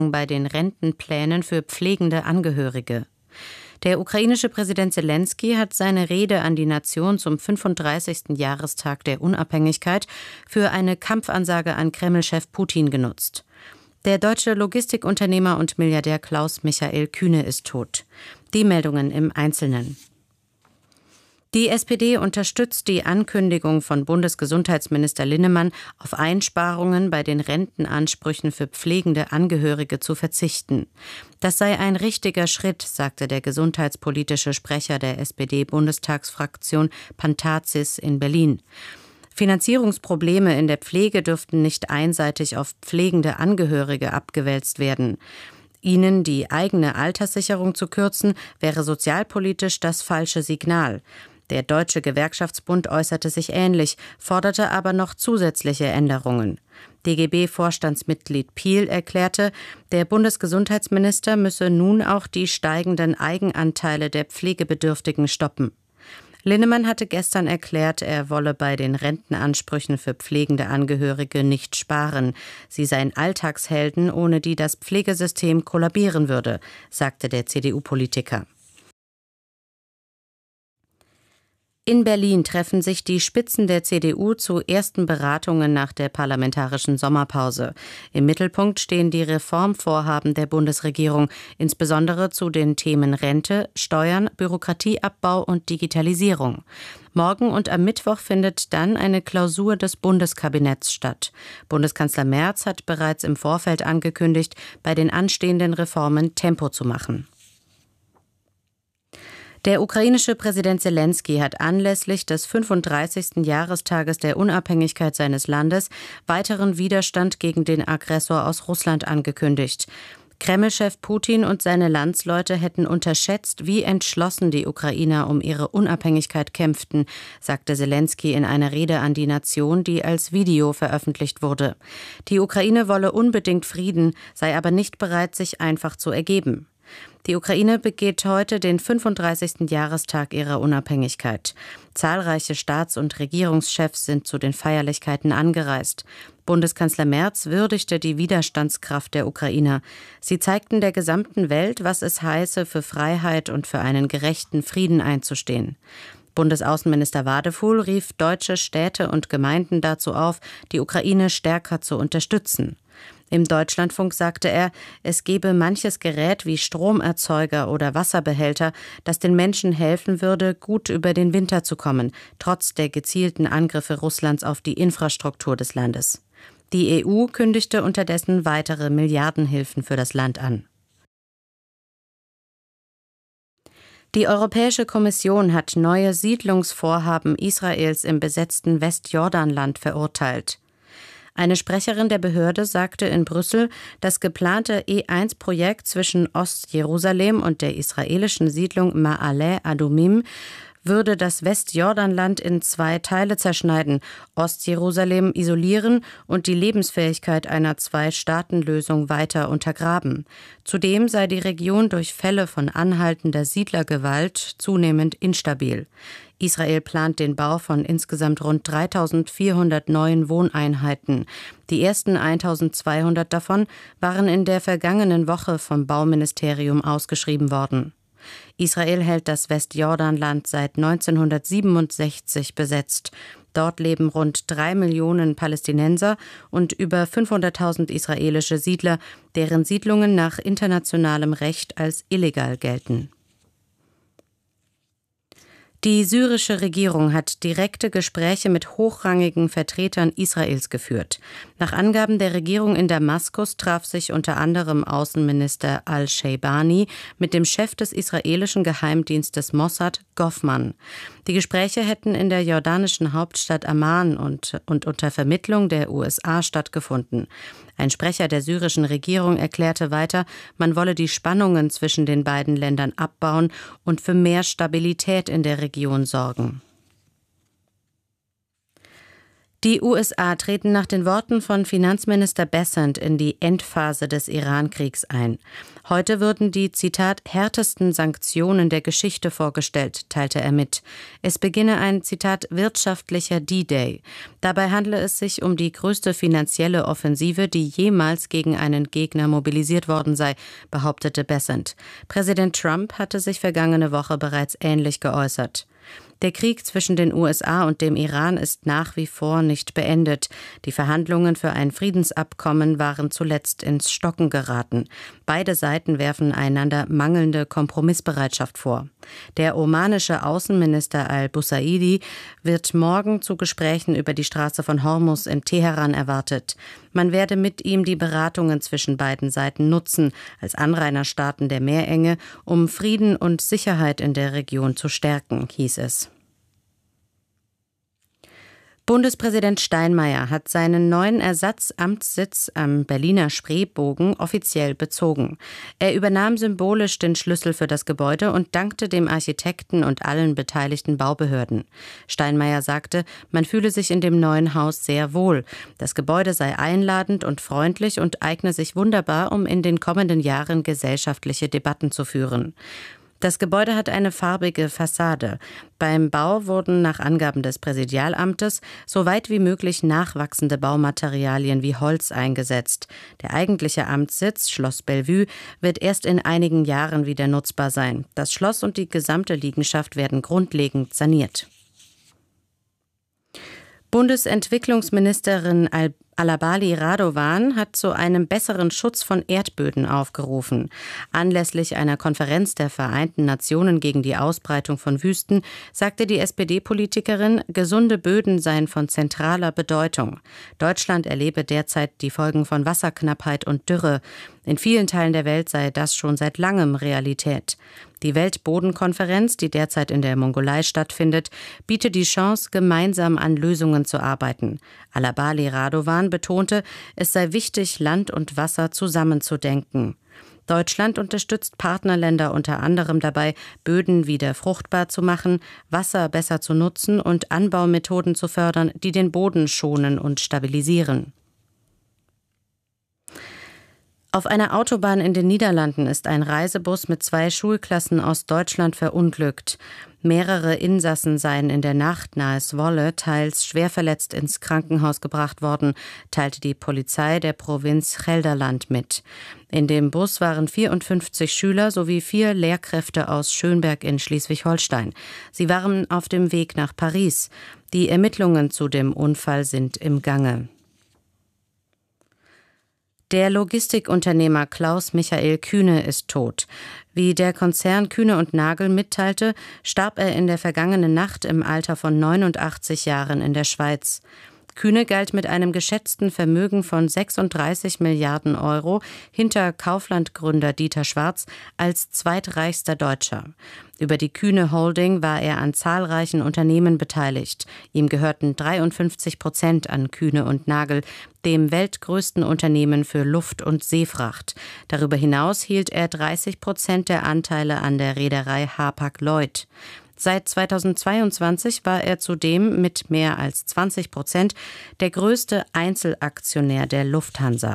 bei den Rentenplänen für pflegende Angehörige. Der ukrainische Präsident Selenskyj hat seine Rede an die Nation zum 35. Jahrestag der Unabhängigkeit für eine Kampfansage an Kreml-Chef Putin genutzt. Der deutsche Logistikunternehmer und Milliardär Klaus Michael Kühne ist tot. Die Meldungen im Einzelnen. Die SPD unterstützt die Ankündigung von Bundesgesundheitsminister Linnemann, auf Einsparungen bei den Rentenansprüchen für pflegende Angehörige zu verzichten. Das sei ein richtiger Schritt, sagte der gesundheitspolitische Sprecher der SPD-Bundestagsfraktion Pantazis in Berlin. Finanzierungsprobleme in der Pflege dürften nicht einseitig auf pflegende Angehörige abgewälzt werden. Ihnen die eigene Alterssicherung zu kürzen, wäre sozialpolitisch das falsche Signal. Der Deutsche Gewerkschaftsbund äußerte sich ähnlich, forderte aber noch zusätzliche Änderungen. DGB-Vorstandsmitglied Piel erklärte, der Bundesgesundheitsminister müsse nun auch die steigenden Eigenanteile der Pflegebedürftigen stoppen. Linnemann hatte gestern erklärt, er wolle bei den Rentenansprüchen für pflegende Angehörige nicht sparen. Sie seien Alltagshelden, ohne die das Pflegesystem kollabieren würde, sagte der CDU-Politiker. In Berlin treffen sich die Spitzen der CDU zu ersten Beratungen nach der parlamentarischen Sommerpause. Im Mittelpunkt stehen die Reformvorhaben der Bundesregierung, insbesondere zu den Themen Rente, Steuern, Bürokratieabbau und Digitalisierung. Morgen und am Mittwoch findet dann eine Klausur des Bundeskabinetts statt. Bundeskanzler Merz hat bereits im Vorfeld angekündigt, bei den anstehenden Reformen Tempo zu machen. Der ukrainische Präsident Selenskyj hat anlässlich des 35. Jahrestages der Unabhängigkeit seines Landes weiteren Widerstand gegen den Aggressor aus Russland angekündigt. Kreml-Chef Putin und seine Landsleute hätten unterschätzt, wie entschlossen die Ukrainer um ihre Unabhängigkeit kämpften, sagte Selenskyj in einer Rede an die Nation, die als Video veröffentlicht wurde. Die Ukraine wolle unbedingt Frieden, sei aber nicht bereit, sich einfach zu ergeben. Die Ukraine begeht heute den 35. Jahrestag ihrer Unabhängigkeit. Zahlreiche Staats- und Regierungschefs sind zu den Feierlichkeiten angereist. Bundeskanzler Merz würdigte die Widerstandskraft der Ukrainer. Sie zeigten der gesamten Welt, was es heiße, für Freiheit und für einen gerechten Frieden einzustehen. Bundesaußenminister Wadefuhl rief deutsche Städte und Gemeinden dazu auf, die Ukraine stärker zu unterstützen. Im Deutschlandfunk sagte er, es gebe manches Gerät wie Stromerzeuger oder Wasserbehälter, das den Menschen helfen würde, gut über den Winter zu kommen, trotz der gezielten Angriffe Russlands auf die Infrastruktur des Landes. Die EU kündigte unterdessen weitere Milliardenhilfen für das Land an. Die Europäische Kommission hat neue Siedlungsvorhaben Israels im besetzten Westjordanland verurteilt. Eine Sprecherin der Behörde sagte in Brüssel, das geplante E1-Projekt zwischen Ostjerusalem und der israelischen Siedlung Ma'ale Adumim würde das Westjordanland in zwei Teile zerschneiden, Ostjerusalem isolieren und die Lebensfähigkeit einer Zwei-Staaten-Lösung weiter untergraben. Zudem sei die Region durch Fälle von anhaltender Siedlergewalt zunehmend instabil. Israel plant den Bau von insgesamt rund 3.400 neuen Wohneinheiten. Die ersten 1.200 davon waren in der vergangenen Woche vom Bauministerium ausgeschrieben worden. Israel hält das Westjordanland seit 1967 besetzt. Dort leben rund 3 Millionen Palästinenser und über 500.000 israelische Siedler, deren Siedlungen nach internationalem Recht als illegal gelten. Die syrische Regierung hat direkte Gespräche mit hochrangigen Vertretern Israels geführt. Nach Angaben der Regierung in Damaskus traf sich unter anderem Außenminister al-Sheibani mit dem Chef des israelischen Geheimdienstes Mossad, Goffman. Die Gespräche hätten in der jordanischen Hauptstadt Amman und unter Vermittlung der USA stattgefunden. Ein Sprecher der syrischen Regierung erklärte weiter, man wolle die Spannungen zwischen den beiden Ländern abbauen und für mehr Stabilität in der Region sorgen. Die USA treten nach den Worten von Finanzminister Bessent in die Endphase des Iran-Kriegs ein. Heute würden die, Zitat, härtesten Sanktionen der Geschichte vorgestellt, teilte er mit. Es beginne ein, Zitat, wirtschaftlicher D-Day. Dabei handle es sich um die größte finanzielle Offensive, die jemals gegen einen Gegner mobilisiert worden sei, behauptete Bessent. Präsident Trump hatte sich vergangene Woche bereits ähnlich geäußert. Der Krieg zwischen den USA und dem Iran ist nach wie vor nicht beendet. Die Verhandlungen für ein Friedensabkommen waren zuletzt ins Stocken geraten. Beide Seiten werfen einander mangelnde Kompromissbereitschaft vor. Der omanische Außenminister al-Busaidi wird morgen zu Gesprächen über die Straße von Hormuz in Teheran erwartet. Man werde mit ihm die Beratungen zwischen beiden Seiten nutzen, als Anrainerstaaten der Meerenge, um Frieden und Sicherheit in der Region zu stärken, hieß es. Bundespräsident Steinmeier hat seinen neuen Ersatzamtssitz am Berliner Spreebogen offiziell bezogen. Er übernahm symbolisch den Schlüssel für das Gebäude und dankte dem Architekten und allen beteiligten Baubehörden. Steinmeier sagte, man fühle sich in dem neuen Haus sehr wohl. Das Gebäude sei einladend und freundlich und eigne sich wunderbar, um in den kommenden Jahren gesellschaftliche Debatten zu führen. Das Gebäude hat eine farbige Fassade. Beim Bau wurden nach Angaben des Präsidialamtes so weit wie möglich nachwachsende Baumaterialien wie Holz eingesetzt. Der eigentliche Amtssitz, Schloss Bellevue, wird erst in einigen Jahren wieder nutzbar sein. Das Schloss und die gesamte Liegenschaft werden grundlegend saniert. Bundesentwicklungsministerin Alabali Radovan hat zu einem besseren Schutz von Erdböden aufgerufen. Anlässlich einer Konferenz der Vereinten Nationen gegen die Ausbreitung von Wüsten sagte die SPD-Politikerin, gesunde Böden seien von zentraler Bedeutung. Deutschland erlebe derzeit die Folgen von Wasserknappheit und Dürre. In vielen Teilen der Welt sei das schon seit langem Realität. Die Weltbodenkonferenz, die derzeit in der Mongolei stattfindet, bietet die Chance, gemeinsam an Lösungen zu arbeiten. Alabali Radovan betonte, es sei wichtig, Land und Wasser zusammenzudenken. Deutschland unterstützt Partnerländer unter anderem dabei, Böden wieder fruchtbar zu machen, Wasser besser zu nutzen und Anbaumethoden zu fördern, die den Boden schonen und stabilisieren. Auf einer Autobahn in den Niederlanden ist ein Reisebus mit 2 Schulklassen aus Deutschland verunglückt. Mehrere Insassen seien in der Nacht nahe Zwolle teils schwer verletzt ins Krankenhaus gebracht worden, teilte die Polizei der Provinz Gelderland mit. In dem Bus waren 54 Schüler sowie 4 Lehrkräfte aus Schönberg in Schleswig-Holstein. Sie waren auf dem Weg nach Paris. Die Ermittlungen zu dem Unfall sind im Gange. Der Logistikunternehmer Klaus Michael Kühne ist tot. Wie der Konzern Kühne und Nagel mitteilte, starb er in der vergangenen Nacht im Alter von 89 Jahren in der Schweiz. Kühne galt mit einem geschätzten Vermögen von 36 Milliarden Euro hinter Kaufland-Gründer Dieter Schwarz als zweitreichster Deutscher. Über die Kühne Holding war er an zahlreichen Unternehmen beteiligt. Ihm gehörten 53% an Kühne und Nagel, dem weltgrößten Unternehmen für Luft- und Seefracht. Darüber hinaus hielt er 30% der Anteile an der Reederei Hapag-Lloyd. Seit 2022 war er zudem mit mehr als 20% der größte Einzelaktionär der Lufthansa.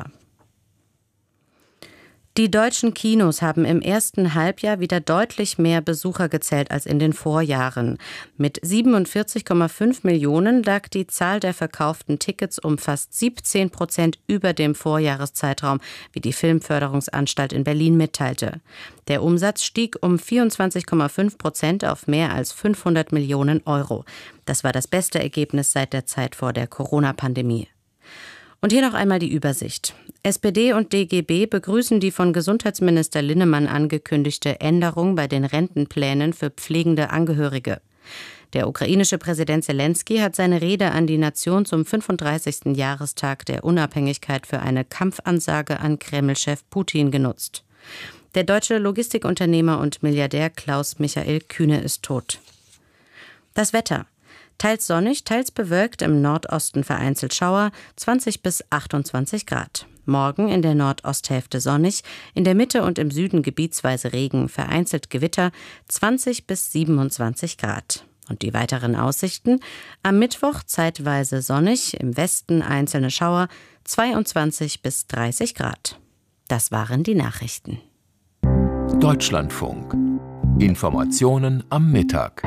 Die deutschen Kinos haben im ersten Halbjahr wieder deutlich mehr Besucher gezählt als in den Vorjahren. Mit 47,5 Millionen lag die Zahl der verkauften Tickets um fast 17% über dem Vorjahreszeitraum, wie die Filmförderungsanstalt in Berlin mitteilte. Der Umsatz stieg um 24,5% auf mehr als 500 Millionen Euro. Das war das beste Ergebnis seit der Zeit vor der Corona-Pandemie. Und hier noch einmal die Übersicht. SPD und DGB begrüßen die von Gesundheitsminister Linnemann angekündigte Änderung bei den Rentenplänen für pflegende Angehörige. Der ukrainische Präsident Selenskyj hat seine Rede an die Nation zum 35. Jahrestag der Unabhängigkeit für eine Kampfansage an Kreml-Chef Putin genutzt. Der deutsche Logistikunternehmer und Milliardär Klaus Michael Kühne ist tot. Das Wetter. Teils sonnig, teils bewölkt, im Nordosten vereinzelt Schauer, 20 bis 28 Grad. Morgen in der Nordosthälfte sonnig, in der Mitte und im Süden gebietsweise Regen, vereinzelt Gewitter, 20 bis 27 Grad. Und die weiteren Aussichten: am Mittwoch zeitweise sonnig, im Westen einzelne Schauer, 22 bis 30 Grad. Das waren die Nachrichten. Deutschlandfunk. Informationen am Mittag.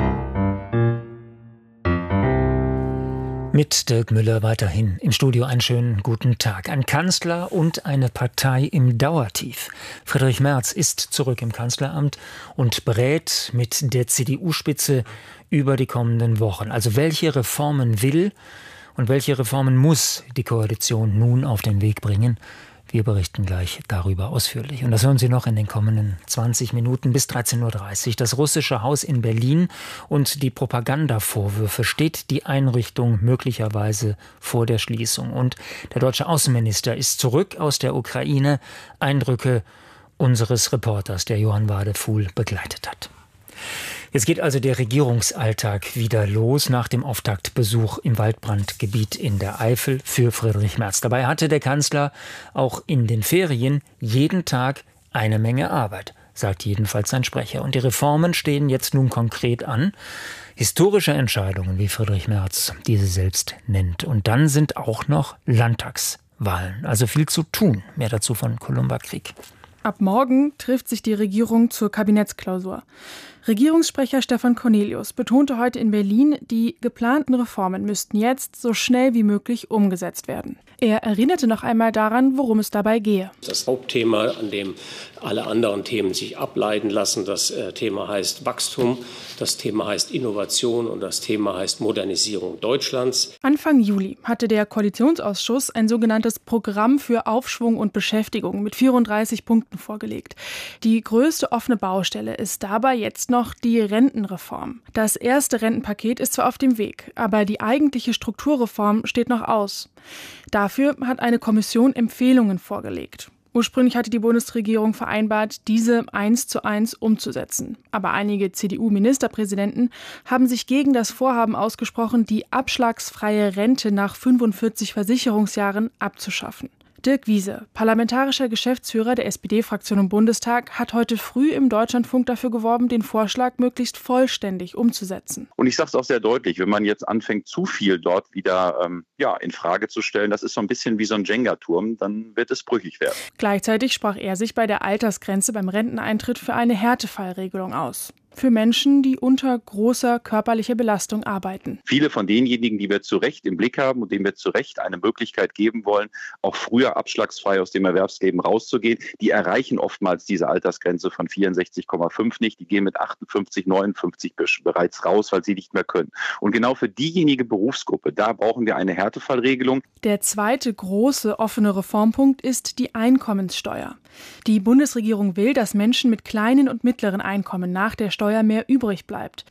Mit Dirk Müller weiterhin im Studio einen schönen guten Tag. Ein Kanzler und eine Partei im Dauertief. Friedrich Merz ist zurück im Kanzleramt und berät mit der CDU-Spitze über die kommenden Wochen. Also welche Reformen will und welche Reformen muss die Koalition nun auf den Weg bringen? Wir berichten gleich darüber ausführlich. Und das hören Sie noch in den kommenden 20 Minuten bis 13.30 Uhr. Das russische Haus in Berlin und die Propagandavorwürfe. Steht die Einrichtung möglicherweise vor der Schließung? Und der deutsche Außenminister ist zurück aus der Ukraine. Eindrücke unseres Reporters, der Johann Wadefuhl begleitet hat. Jetzt geht also der Regierungsalltag wieder los nach dem Auftaktbesuch im Waldbrandgebiet in der Eifel für Friedrich Merz. Dabei hatte der Kanzler auch in den Ferien jeden Tag eine Menge Arbeit, sagt jedenfalls sein Sprecher. Und die Reformen stehen jetzt nun konkret an. Historische Entscheidungen, wie Friedrich Merz diese selbst nennt. Und dann sind auch noch Landtagswahlen. Also viel zu tun. Mehr dazu von Columba Krieg. Ab morgen trifft sich die Regierung zur Kabinettsklausur. Regierungssprecher Stefan Cornelius betonte heute in Berlin, die geplanten Reformen müssten jetzt so schnell wie möglich umgesetzt werden. Er erinnerte noch einmal daran, worum es dabei gehe. Das Hauptthema, an dem alle anderen Themen sich ableiten lassen, das Thema heißt Wachstum, das Thema heißt Innovation und das Thema heißt Modernisierung Deutschlands. Anfang Juli hatte der Koalitionsausschuss ein sogenanntes Programm für Aufschwung und Beschäftigung mit 34 Punkten vorgelegt. Die größte offene Baustelle ist dabei jetzt noch die Rentenreform. Das erste Rentenpaket ist zwar auf dem Weg, aber die eigentliche Strukturreform steht noch aus. Dafür hat eine Kommission Empfehlungen vorgelegt. Ursprünglich hatte die Bundesregierung vereinbart, diese 1:1 umzusetzen. Aber einige CDU-Ministerpräsidenten haben sich gegen das Vorhaben ausgesprochen, die abschlagsfreie Rente nach 45 Versicherungsjahren abzuschaffen. Dirk Wiese, parlamentarischer Geschäftsführer der SPD-Fraktion im Bundestag, hat heute früh im Deutschlandfunk dafür geworben, den Vorschlag möglichst vollständig umzusetzen. Und ich sage es auch sehr deutlich, wenn man jetzt anfängt, zu viel dort wieder in Frage zu stellen, das ist so ein bisschen wie so ein Jenga-Turm, dann wird es brüchig werden. Gleichzeitig sprach er sich bei der Altersgrenze beim Renteneintritt für eine Härtefallregelung aus. Für Menschen, die unter großer körperlicher Belastung arbeiten. Viele von denjenigen, die wir zu Recht im Blick haben und denen wir zu Recht eine Möglichkeit geben wollen, auch früher abschlagsfrei aus dem Erwerbsleben rauszugehen, die erreichen oftmals diese Altersgrenze von 64,5 nicht. Die gehen mit 58, 59 bereits raus, weil sie nicht mehr können. Und genau für diejenige Berufsgruppe, da brauchen wir eine Härtefallregelung. Der zweite große offene Reformpunkt ist die Einkommenssteuer. Die Bundesregierung will, dass Menschen mit kleinen und mittleren Einkommen nach der Steuer mehr übrig bleibt.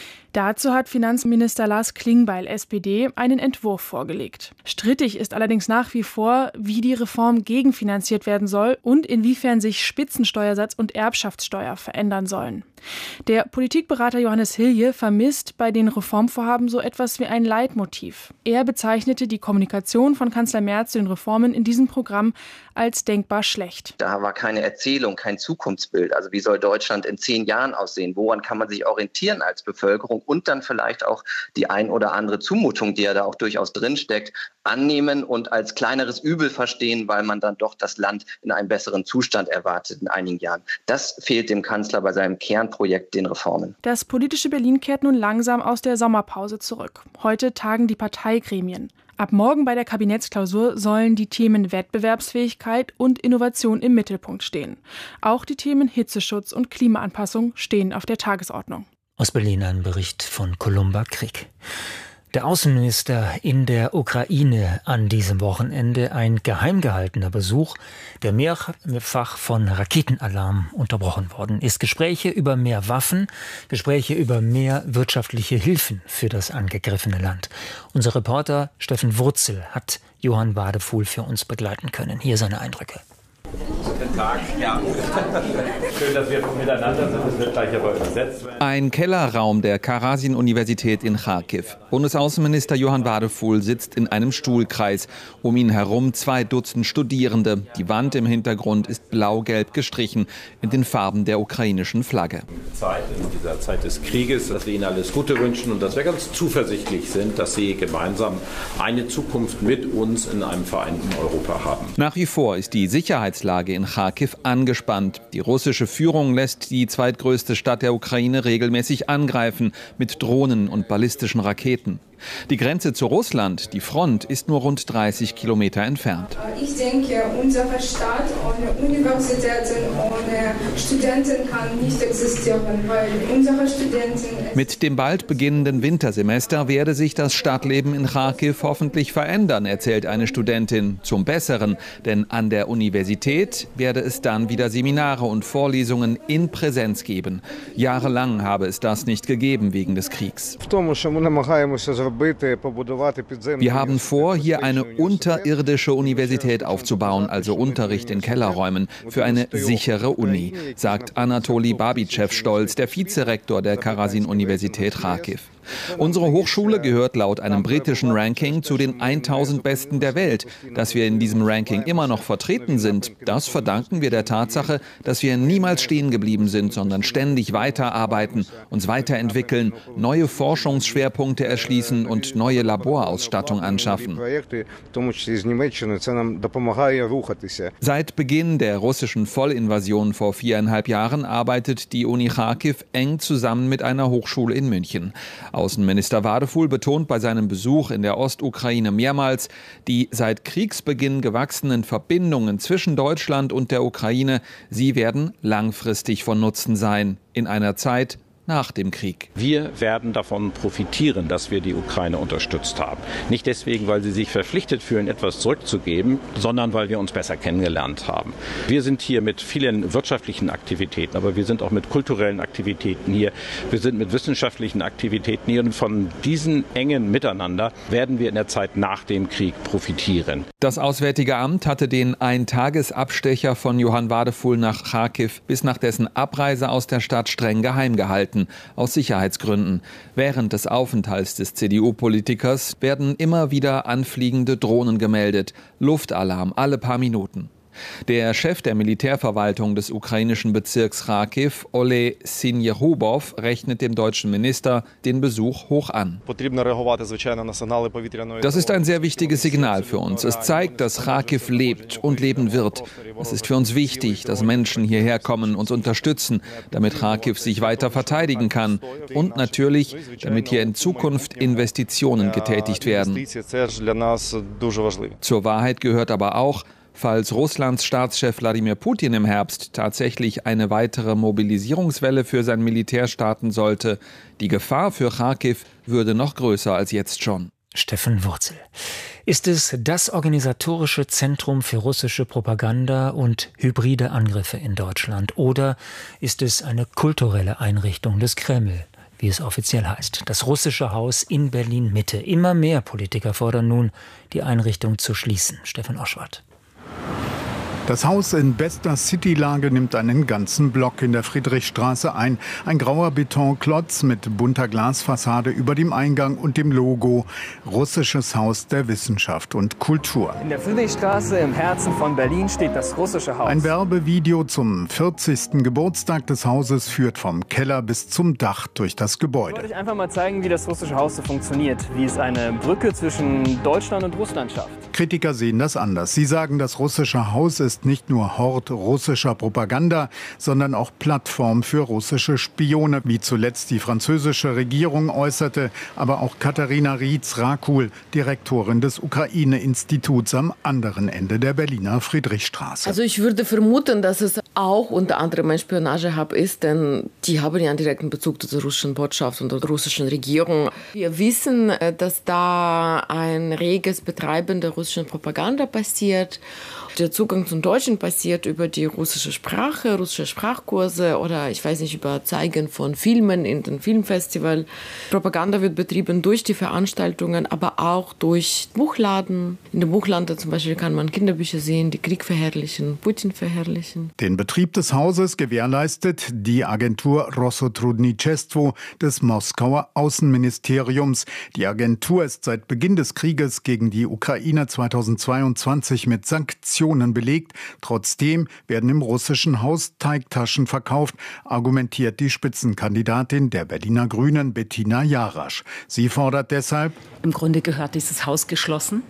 Dazu hat Finanzminister Lars Klingbeil, SPD, einen Entwurf vorgelegt. Strittig ist allerdings nach wie vor, wie die Reform gegenfinanziert werden soll und inwiefern sich Spitzensteuersatz und Erbschaftssteuer verändern sollen. Der Politikberater Johannes Hilje vermisst bei den Reformvorhaben so etwas wie ein Leitmotiv. Er bezeichnete die Kommunikation von Kanzler Merz zu den Reformen in diesem Programm als denkbar schlecht. Da war keine Erzählung, kein Zukunftsbild. Also wie soll Deutschland in 10 Jahren aussehen? Woran kann man sich orientieren als Bevölkerung? Und dann vielleicht auch die ein oder andere Zumutung, die ja da auch durchaus drinsteckt, annehmen und als kleineres Übel verstehen, weil man dann doch das Land in einem besseren Zustand erwartet in einigen Jahren. Das fehlt dem Kanzler bei seinem Kernprojekt, den Reformen. Das politische Berlin kehrt nun langsam aus der Sommerpause zurück. Heute tagen die Parteigremien. Ab morgen bei der Kabinettsklausur sollen die Themen Wettbewerbsfähigkeit und Innovation im Mittelpunkt stehen. Auch die Themen Hitzeschutz und Klimaanpassung stehen auf der Tagesordnung. Aus Berlin ein Bericht von Columba Krieg. Der Außenminister in der Ukraine an diesem Wochenende, ein geheim gehaltener Besuch, der mehrfach von Raketenalarm unterbrochen worden ist. Gespräche über mehr Waffen, Gespräche über mehr wirtschaftliche Hilfen für das angegriffene Land. Unser Reporter Steffen Wurzel hat Johann Wadefuhl für uns begleiten können. Hier seine Eindrücke. Guten Tag. Ja. Schön, dass wir miteinander sind. Das wird gleich aber übersetzt werden. Ein Kellerraum der Karasin-Universität in Charkiw. Bundesaußenminister Johann Wadefuhl sitzt in einem Stuhlkreis. Um ihn herum 2 Dutzend Studierende. Die Wand im Hintergrund ist blau-gelb gestrichen in den Farben der ukrainischen Flagge. In dieser Zeit des Krieges, dass wir Ihnen alles Gute wünschen und dass wir ganz zuversichtlich sind, dass Sie gemeinsam eine Zukunft mit uns in einem vereinten Europa haben. Nach wie vor ist die Sicherheitslage in Charkiw angespannt. Die russische Führung lässt die zweitgrößte Stadt der Ukraine regelmäßig angreifen mit Drohnen und ballistischen Raketen. Die Grenze zu Russland, die Front, ist nur rund 30 Kilometer entfernt. Ich denke, unsere Stadt ohne Universitäten, ohne Studenten kann nicht existieren, weil unsere Studenten... Mit dem bald beginnenden Wintersemester werde sich das Stadtleben in Charkiw hoffentlich verändern, erzählt eine Studentin, zum Besseren. Denn an der Universität werde es dann wieder Seminare und Vorlesungen in Präsenz geben. Jahrelang habe es das nicht gegeben wegen des Kriegs. Wir haben vor, hier eine unterirdische Universität aufzubauen, also Unterricht in Kellerräumen, für eine sichere Uni, sagt Anatoli Babitschew stolz, der Vizerektor der Karasin-Universität Charkiw. Unsere Hochschule gehört laut einem britischen Ranking zu den 1000 Besten der Welt. Dass wir in diesem Ranking immer noch vertreten sind, das verdanken wir der Tatsache, dass wir niemals stehen geblieben sind, sondern ständig weiterarbeiten, uns weiterentwickeln, neue Forschungsschwerpunkte erschließen und neue Laborausstattung anschaffen. Seit Beginn der russischen Vollinvasion vor 4,5 Jahren arbeitet die Uni Charkiw eng zusammen mit einer Hochschule in München. Außenminister Wadefuhl betont bei seinem Besuch in der Ostukraine mehrmals, die seit Kriegsbeginn gewachsenen Verbindungen zwischen Deutschland und der Ukraine, sie werden langfristig von Nutzen sein, in einer Zeit nach dem Krieg. Wir werden davon profitieren, dass wir die Ukraine unterstützt haben. Nicht deswegen, weil sie sich verpflichtet fühlen, etwas zurückzugeben, sondern weil wir uns besser kennengelernt haben. Wir sind hier mit vielen wirtschaftlichen Aktivitäten, aber wir sind auch mit kulturellen Aktivitäten hier. Wir sind mit wissenschaftlichen Aktivitäten hier und von diesen engen Miteinander werden wir in der Zeit nach dem Krieg profitieren. Das Auswärtige Amt hatte den Eintagesabstecher von Johann Wadefuhl nach Charkiw bis nach dessen Abreise aus der Stadt streng geheim gehalten. Aus Sicherheitsgründen. Während des Aufenthalts des CDU-Politikers werden immer wieder anfliegende Drohnen gemeldet. Luftalarm alle paar Minuten. Der Chef der Militärverwaltung des ukrainischen Bezirks Charkiw, Oleh Sinjerubov, rechnet dem deutschen Minister den Besuch hoch an. Das ist ein sehr wichtiges Signal für uns. Es zeigt, dass Charkiw lebt und leben wird. Es ist für uns wichtig, dass Menschen hierher kommen, uns unterstützen, damit Charkiw sich weiter verteidigen kann und natürlich, damit hier in Zukunft Investitionen getätigt werden. Zur Wahrheit gehört aber auch, falls Russlands Staatschef Wladimir Putin im Herbst tatsächlich eine weitere Mobilisierungswelle für sein Militär starten sollte, die Gefahr für Charkiw würde noch größer als jetzt schon. Steffen Wurzel. Ist es das organisatorische Zentrum für russische Propaganda und hybride Angriffe in Deutschland? Oder ist es eine kulturelle Einrichtung des Kreml, wie es offiziell heißt? Das russische Haus in Berlin-Mitte. Immer mehr Politiker fordern nun, die Einrichtung zu schließen. Stefan Oschwart. Das Haus in bester Citylage nimmt einen ganzen Block in der Friedrichstraße ein. Ein grauer Betonklotz mit bunter Glasfassade über dem Eingang und dem Logo Russisches Haus der Wissenschaft und Kultur. In der Friedrichstraße im Herzen von Berlin steht das Russische Haus. Ein Werbevideo zum 40. Geburtstag des Hauses führt vom Keller bis zum Dach durch das Gebäude. Ich wollte euch einfach mal zeigen, wie das Russische Haus so funktioniert, wie es eine Brücke zwischen Deutschland und Russland schafft. Kritiker sehen das anders. Sie sagen, das Russische Haus ist nicht nur Hort russischer Propaganda, sondern auch Plattform für russische Spione, wie zuletzt die französische Regierung äußerte, aber auch Katharina Rietz-Rakul, Direktorin des Ukraine-Instituts am anderen Ende der Berliner Friedrichstraße. Also ich würde vermuten, dass es auch unter anderem ein Spionagehub ist, denn die haben ja einen direkten Bezug zur russischen Botschaft und der russischen Regierung. Wir wissen, dass da ein reges Betreiben der russischen Propaganda passiert Der Zugang zum Deutschen passiert über die russische Sprache, russische Sprachkurse oder ich weiß nicht, über Zeigen von Filmen in den Filmfestival. Propaganda wird betrieben durch die Veranstaltungen, aber auch durch Buchladen. In dem Buchladen zum Beispiel kann man Kinderbücher sehen, die Krieg verherrlichen, Putin verherrlichen. Den Betrieb des Hauses gewährleistet die Agentur Rossotrudniczestwo des Moskauer Außenministeriums. Die Agentur ist seit Beginn des Krieges gegen die Ukraine 2022 mit Sanktionen belegt. Trotzdem werden im russischen Haus Teigtaschen verkauft, argumentiert die Spitzenkandidatin der Berliner Grünen Bettina Jarasch. Sie fordert deshalb: Im Grunde gehört dieses Haus geschlossen.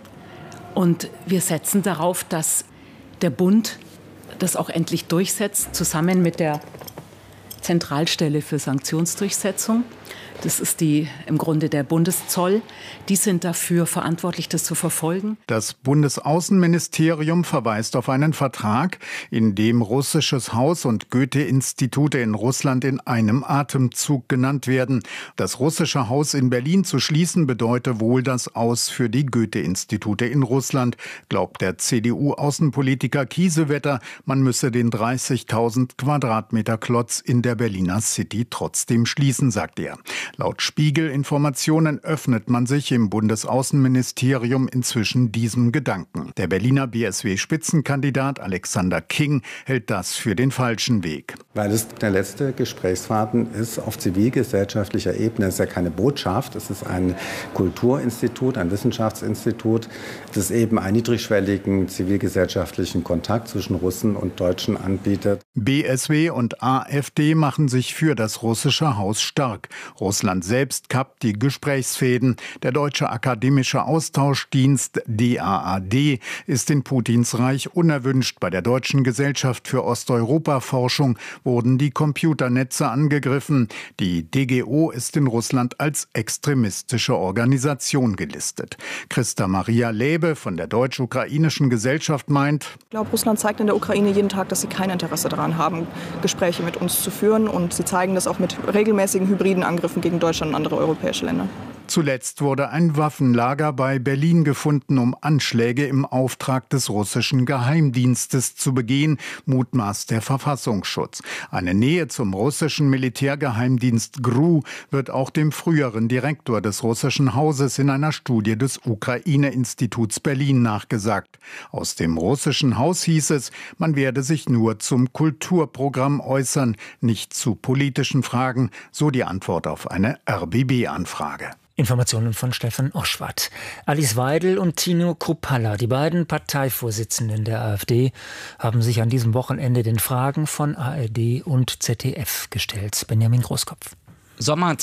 Und wir setzen darauf, dass der Bund das auch endlich durchsetzt, zusammen mit der Zentralstelle für Sanktionsdurchsetzung. Das ist im Grunde der Bundeszoll. Die sind dafür verantwortlich, das zu verfolgen. Das Bundesaußenministerium verweist auf einen Vertrag, in dem russisches Haus und Goethe-Institute in Russland in einem Atemzug genannt werden. Das russische Haus in Berlin zu schließen, bedeute wohl das Aus für die Goethe-Institute in Russland, glaubt der CDU-Außenpolitiker Kiesewetter. Man müsse den 30.000 Quadratmeter Klotz in der Berliner City trotzdem schließen, sagt er. Laut Spiegel-Informationen öffnet man sich im Bundesaußenministerium inzwischen diesem Gedanken. Der Berliner BSW-Spitzenkandidat Alexander King hält das für den falschen Weg. Weil es der letzte Gesprächsfaden ist auf zivilgesellschaftlicher Ebene. Es ist ja keine Botschaft, es ist ein Kulturinstitut, ein Wissenschaftsinstitut, das eben einen niedrigschwelligen zivilgesellschaftlichen Kontakt zwischen Russen und Deutschen anbietet. BSW und AfD machen sich für das russische Haus stark. Russland selbst kappt die Gesprächsfäden. Der Deutsche Akademische Austauschdienst DAAD ist in Putins Reich unerwünscht. Bei der Deutschen Gesellschaft für Osteuropa-Forschung wurden die Computernetze angegriffen. Die DGO ist in Russland als extremistische Organisation gelistet. Christa Maria Läbe von der Deutsch-Ukrainischen Gesellschaft meint: Ich glaube, Russland zeigt in der Ukraine jeden Tag, dass sie kein Interesse daran haben, Gespräche mit uns zu führen. Und sie zeigen das auch mit regelmäßigen hybriden Angriffen gegen Deutschland und andere europäische Länder. Zuletzt wurde ein Waffenlager bei Berlin gefunden, um Anschläge im Auftrag des russischen Geheimdienstes zu begehen, mutmaßt der Verfassungsschutz. Eine Nähe zum russischen Militärgeheimdienst GRU wird auch dem früheren Direktor des russischen Hauses in einer Studie des Ukraine-Instituts Berlin nachgesagt. Aus dem russischen Haus hieß es, man werde sich nur zum Kulturprogramm äußern, nicht zu politischen Fragen, so die Antwort auf eine RBB-Anfrage. Informationen von Stefan Oschwart. Alice Weidel und Tino Kruppalla, die beiden Parteivorsitzenden der AfD, haben sich an diesem Wochenende den Fragen von ARD und ZDF gestellt. Benjamin Großkopf. Sommer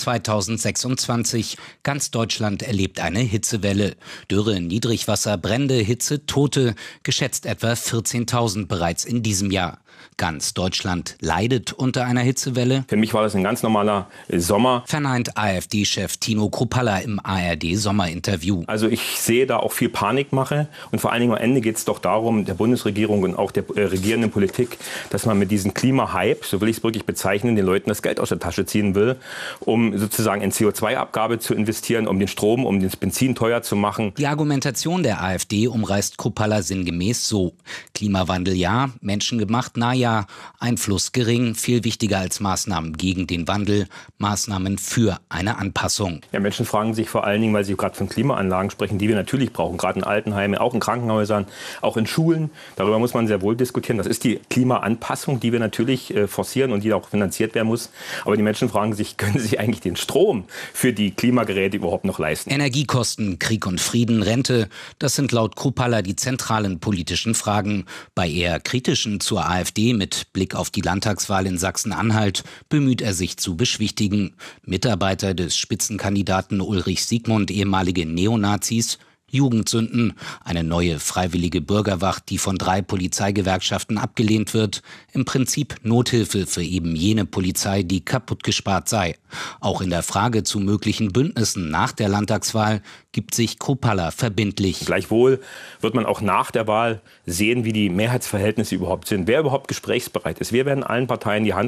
2026. Ganz Deutschland erlebt eine Hitzewelle. Dürre, Niedrigwasser, Brände, Hitze, Tote. Geschätzt etwa 14.000 bereits in diesem Jahr. Ganz Deutschland leidet unter einer Hitzewelle. Für mich war das ein ganz normaler Sommer, verneint AfD-Chef Tino Kruppalla im ARD-Sommerinterview. Also ich sehe da auch viel Panikmache. Und vor allen Dingen am Ende geht es doch darum, der Bundesregierung und auch der regierenden Politik, dass man mit diesem Klimahype, so will ich es wirklich bezeichnen, den Leuten das Geld aus der Tasche ziehen will, um sozusagen in CO2-Abgabe zu investieren, um den Strom, um das Benzin teuer zu machen. Die Argumentation der AfD umreißt Kruppalla sinngemäß so: Klimawandel ja, menschengemacht na ja, Einfluss gering, viel wichtiger als Maßnahmen gegen den Wandel, Maßnahmen für eine Anpassung. Ja, Menschen fragen sich vor allen Dingen, weil sie gerade von Klimaanlagen sprechen, die wir natürlich brauchen, gerade in Altenheimen, auch in Krankenhäusern, auch in Schulen. Darüber muss man sehr wohl diskutieren. Das ist die Klimaanpassung, die wir natürlich forcieren und die auch finanziert werden muss. Aber die Menschen fragen sich, können sie eigentlich den Strom für die Klimageräte überhaupt noch leisten? Energiekosten, Krieg und Frieden, Rente, das sind laut Kruppalla die zentralen politischen Fragen. Bei eher kritischen zur AfD mit Blick auf die Landtagswahl in Sachsen-Anhalt bemüht er sich zu beschwichtigen. Mitarbeiter des Spitzenkandidaten Ulrich Siegmund, ehemalige Neonazis, Jugendsünden, eine neue freiwillige Bürgerwacht, die von 3 Polizeigewerkschaften abgelehnt wird, im Prinzip Nothilfe für eben jene Polizei, die kaputt gespart sei. Auch in der Frage zu möglichen Bündnissen nach der Landtagswahl gibt sich Kruppalla verbindlich. Gleichwohl wird man auch nach der Wahl sehen, wie die Mehrheitsverhältnisse überhaupt sind, wer überhaupt gesprächsbereit ist. Wir werden allen Parteien die Hand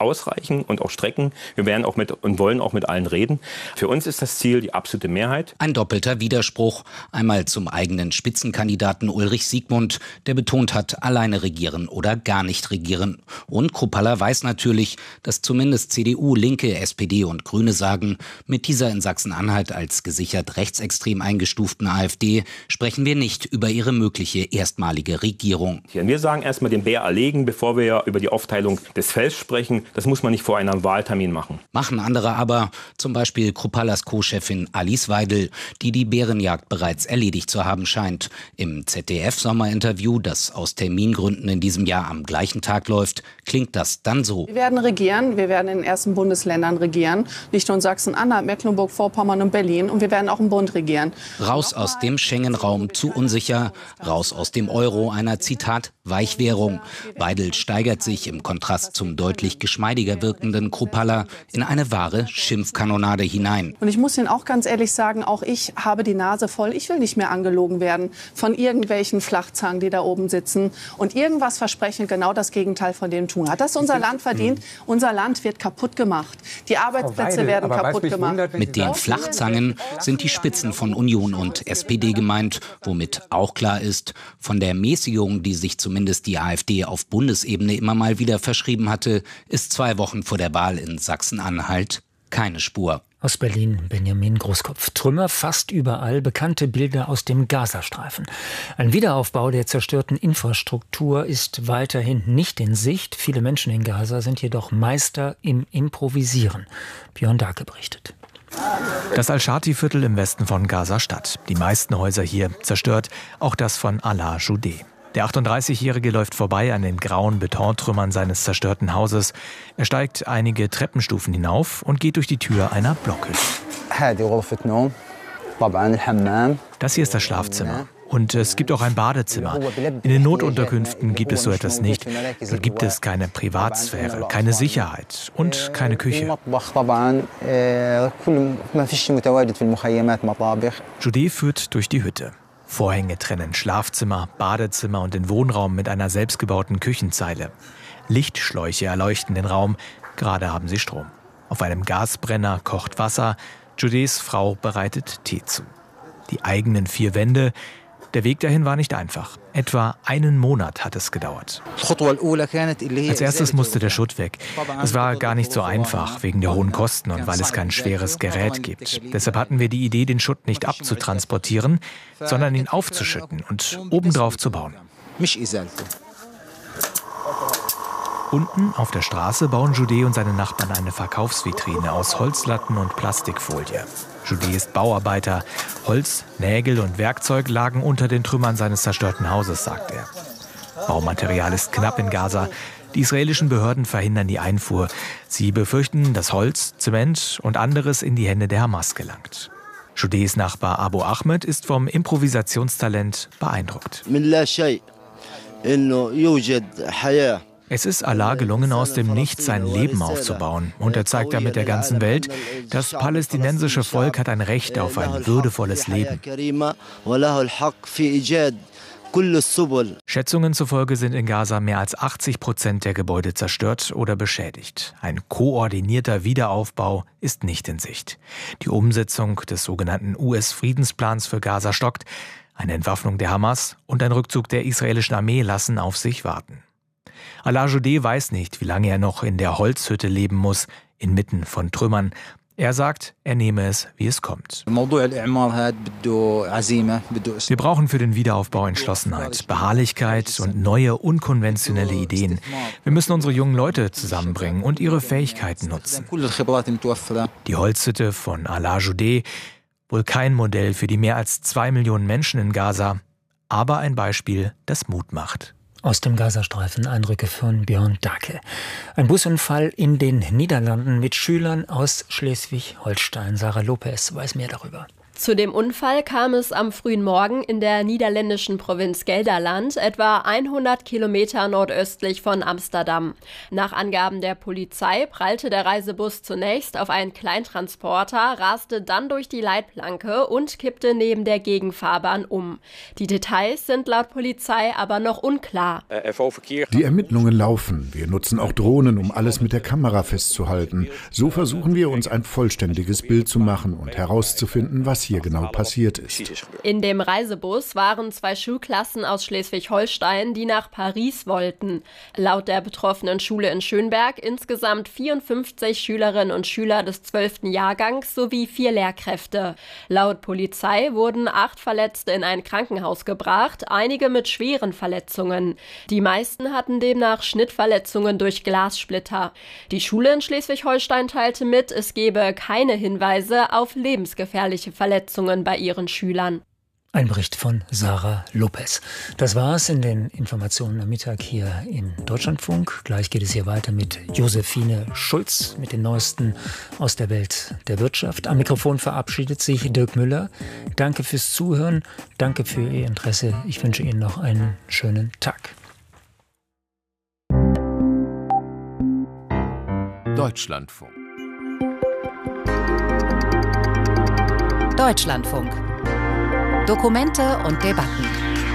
ausreichen und auch strecken. Wir werden auch und wollen auch mit allen reden. Für uns ist das Ziel die absolute Mehrheit. Ein doppelter Widerspruch. Einmal zum eigenen Spitzenkandidaten Ulrich Siegmund, der betont hat, alleine regieren oder gar nicht regieren. Und Kruppalla weiß natürlich, dass zumindest CDU, Linke, SPD und Grüne sagen, mit dieser in Sachsen-Anhalt als gesichert rechtsextrem eingestuften AfD sprechen wir nicht über ihre mögliche erstmalige Regierung. Wir sagen erstmal den Bär erlegen, bevor wir über die Aufteilung des Felds sprechen. Das muss man nicht vor einem Wahltermin machen. Machen andere aber, zum Beispiel Krupallas Co-Chefin Alice Weidel, die die Bärenjagd bereits erledigt zu haben scheint. Im ZDF-Sommerinterview, das aus Termingründen in diesem Jahr am gleichen Tag läuft, klingt das dann so. Wir werden regieren, wir werden in den ersten Bundesländern regieren, nicht nur in Sachsen-Anhalt, Mecklenburg-Vorpommern und Berlin, und wir werden auch im Bund regieren. Raus aus dem Schengen-Raum, zu unsicher, raus aus dem Euro, einer, Zitat, Weichwährung. Weidel steigert sich im Kontrast zum deutlich geschmeidiger wirkenden Kruppalla in eine wahre Schimpfkanonade hinein. Und ich muss Ihnen auch ganz ehrlich sagen, auch ich habe die Nase voll. Ich will nicht mehr angelogen werden von irgendwelchen Flachzangen, die da oben sitzen und irgendwas versprechen, genau das Gegenteil von dem tun. Hat das unser Land verdient? Unser Land wird kaputt gemacht. Die Arbeitsplätze werden kaputt gemacht. Mit den Flachzangen sind die Spitzen von Union und SPD gemeint, womit auch klar ist, von der Mäßigung, die sich zumindest die AfD auf Bundesebene immer mal wieder verschrieben hatte, ist 2 Wochen vor der Wahl in Sachsen-Anhalt keine Spur. Aus Berlin, Benjamin Großkopf. Trümmer fast überall, bekannte Bilder aus dem Gazastreifen. Ein Wiederaufbau der zerstörten Infrastruktur ist weiterhin nicht in Sicht. Viele Menschen in Gaza sind jedoch Meister im Improvisieren. Björn Dake berichtet. Das Al-Shati-Viertel im Westen von Gaza-Stadt. Die meisten Häuser hier zerstört, auch das von Alaa Joudeh. Der 38-Jährige läuft vorbei an den grauen Betontrümmern seines zerstörten Hauses. Er steigt einige Treppenstufen hinauf und geht durch die Tür einer Blockhütte. Das hier ist das Schlafzimmer. Und es gibt auch ein Badezimmer. In den Notunterkünften gibt es so etwas nicht. Dort gibt es keine Privatsphäre, keine Sicherheit und keine Küche. Joudeh führt durch die Hütte. Vorhänge trennen Schlafzimmer, Badezimmer und den Wohnraum mit einer selbstgebauten Küchenzeile. Lichtschläuche erleuchten den Raum, gerade haben sie Strom. Auf einem Gasbrenner kocht Wasser, Joudehs Frau bereitet Tee zu. Die eigenen 4 Wände, der Weg dahin war nicht einfach. Etwa 1 Monat hat es gedauert. Als erstes musste der Schutt weg. Es war gar nicht so einfach, wegen der hohen Kosten und weil es kein schweres Gerät gibt. Deshalb hatten wir die Idee, den Schutt nicht abzutransportieren, sondern ihn aufzuschütten und obendrauf zu bauen. Unten auf der Straße bauen Joudeh und seine Nachbarn eine Verkaufsvitrine aus Holzlatten und Plastikfolie. Joudeh ist Bauarbeiter. Holz, Nägel und Werkzeug lagen unter den Trümmern seines zerstörten Hauses, sagt er. Baumaterial ist knapp in Gaza. Die israelischen Behörden verhindern die Einfuhr. Sie befürchten, dass Holz, Zement und anderes in die Hände der Hamas gelangt. Joudehs Nachbar Abu Ahmed ist vom Improvisationstalent beeindruckt. Es ist Allah gelungen, aus dem Nichts sein Leben aufzubauen. Und er zeigt damit der ganzen Welt, das palästinensische Volk hat ein Recht auf ein würdevolles Leben. Schätzungen zufolge sind in Gaza mehr als 80% der Gebäude zerstört oder beschädigt. Ein koordinierter Wiederaufbau ist nicht in Sicht. Die Umsetzung des sogenannten US-Friedensplans für Gaza stockt. Eine Entwaffnung der Hamas und ein Rückzug der israelischen Armee lassen auf sich warten. Alaa Joudeh weiß nicht, wie lange er noch in der Holzhütte leben muss, inmitten von Trümmern. Er sagt, er nehme es, wie es kommt. Wir brauchen für den Wiederaufbau Entschlossenheit, Beharrlichkeit und neue, unkonventionelle Ideen. Wir müssen unsere jungen Leute zusammenbringen und ihre Fähigkeiten nutzen. Die Holzhütte von Alaa Joudeh, wohl kein Modell für die mehr als 2 Millionen Menschen in Gaza, aber ein Beispiel, das Mut macht. Aus dem Gazastreifen Eindrücke von Björn Dake. Ein Busunfall in den Niederlanden mit Schülern aus Schleswig-Holstein. Sarah Lopez weiß mehr darüber. Zu dem Unfall kam es am frühen Morgen in der niederländischen Provinz Gelderland, etwa 100 Kilometer nordöstlich von Amsterdam. Nach Angaben der Polizei prallte der Reisebus zunächst auf einen Kleintransporter, raste dann durch die Leitplanke und kippte neben der Gegenfahrbahn um. Die Details sind laut Polizei aber noch unklar. Die Ermittlungen laufen. Wir nutzen auch Drohnen, um alles mit der Kamera festzuhalten. So versuchen wir, uns ein vollständiges Bild zu machen und herauszufinden, was hier genau passiert ist. In dem Reisebus waren 2 Schulklassen aus Schleswig-Holstein, die nach Paris wollten. Laut der betroffenen Schule in Schönberg insgesamt 54 Schülerinnen und Schüler des 12. Jahrgangs sowie 4 Lehrkräfte. Laut Polizei wurden 8 Verletzte in ein Krankenhaus gebracht, einige mit schweren Verletzungen. Die meisten hatten demnach Schnittverletzungen durch Glassplitter. Die Schule in Schleswig-Holstein teilte mit, es gebe keine Hinweise auf lebensgefährliche Verletzungen bei ihren Schülern. Ein Bericht von Sarah Lopez. Das war's in den Informationen am Mittag hier im Deutschlandfunk. Gleich geht es hier weiter mit Josephine Schulz mit den Neuesten aus der Welt der Wirtschaft. Am Mikrofon verabschiedet sich Dirk Müller. Danke fürs Zuhören, danke für Ihr Interesse. Ich wünsche Ihnen noch einen schönen Tag. Deutschlandfunk. Deutschlandfunk. Dokumente und Debatten.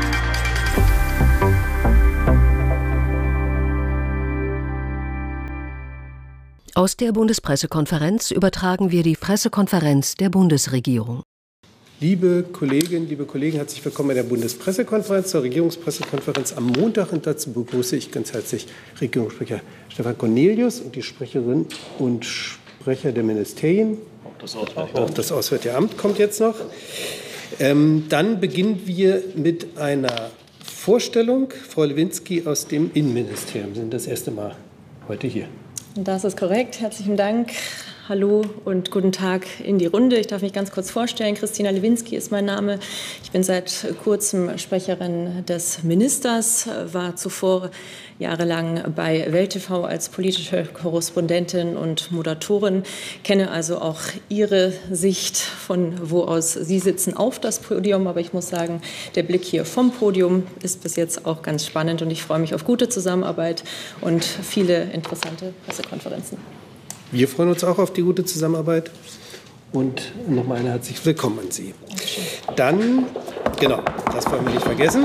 Aus der Bundespressekonferenz übertragen wir die Pressekonferenz der Bundesregierung. Liebe Kolleginnen, liebe Kollegen, herzlich willkommen bei der Bundespressekonferenz, zur Regierungspressekonferenz am Montag. Und dazu begrüße ich ganz herzlich Regierungssprecher Stefan Cornelius und die Sprecherin und Sprecher der Ministerien. Auch das Auswärtige Amt kommt jetzt noch. Dann beginnen wir mit einer Vorstellung. Frau Lewinsky aus dem Innenministerium sind das erste Mal heute hier. Das ist korrekt. Herzlichen Dank. Hallo und guten Tag in die Runde. Ich darf mich ganz kurz vorstellen. Christina Lewinsky ist mein Name. Ich bin seit kurzem Sprecherin des Ministers, war zuvor jahrelang bei Welt TV als politische Korrespondentin und Moderatorin, kenne also auch Ihre Sicht, von wo aus Sie sitzen, auf das Podium. Aber ich muss sagen, der Blick hier vom Podium ist bis jetzt auch ganz spannend und ich freue mich auf gute Zusammenarbeit und viele interessante Pressekonferenzen. Wir freuen uns auch auf die gute Zusammenarbeit und nochmal ein herzliches Willkommen an Sie. Dann, genau, das wollen wir nicht vergessen.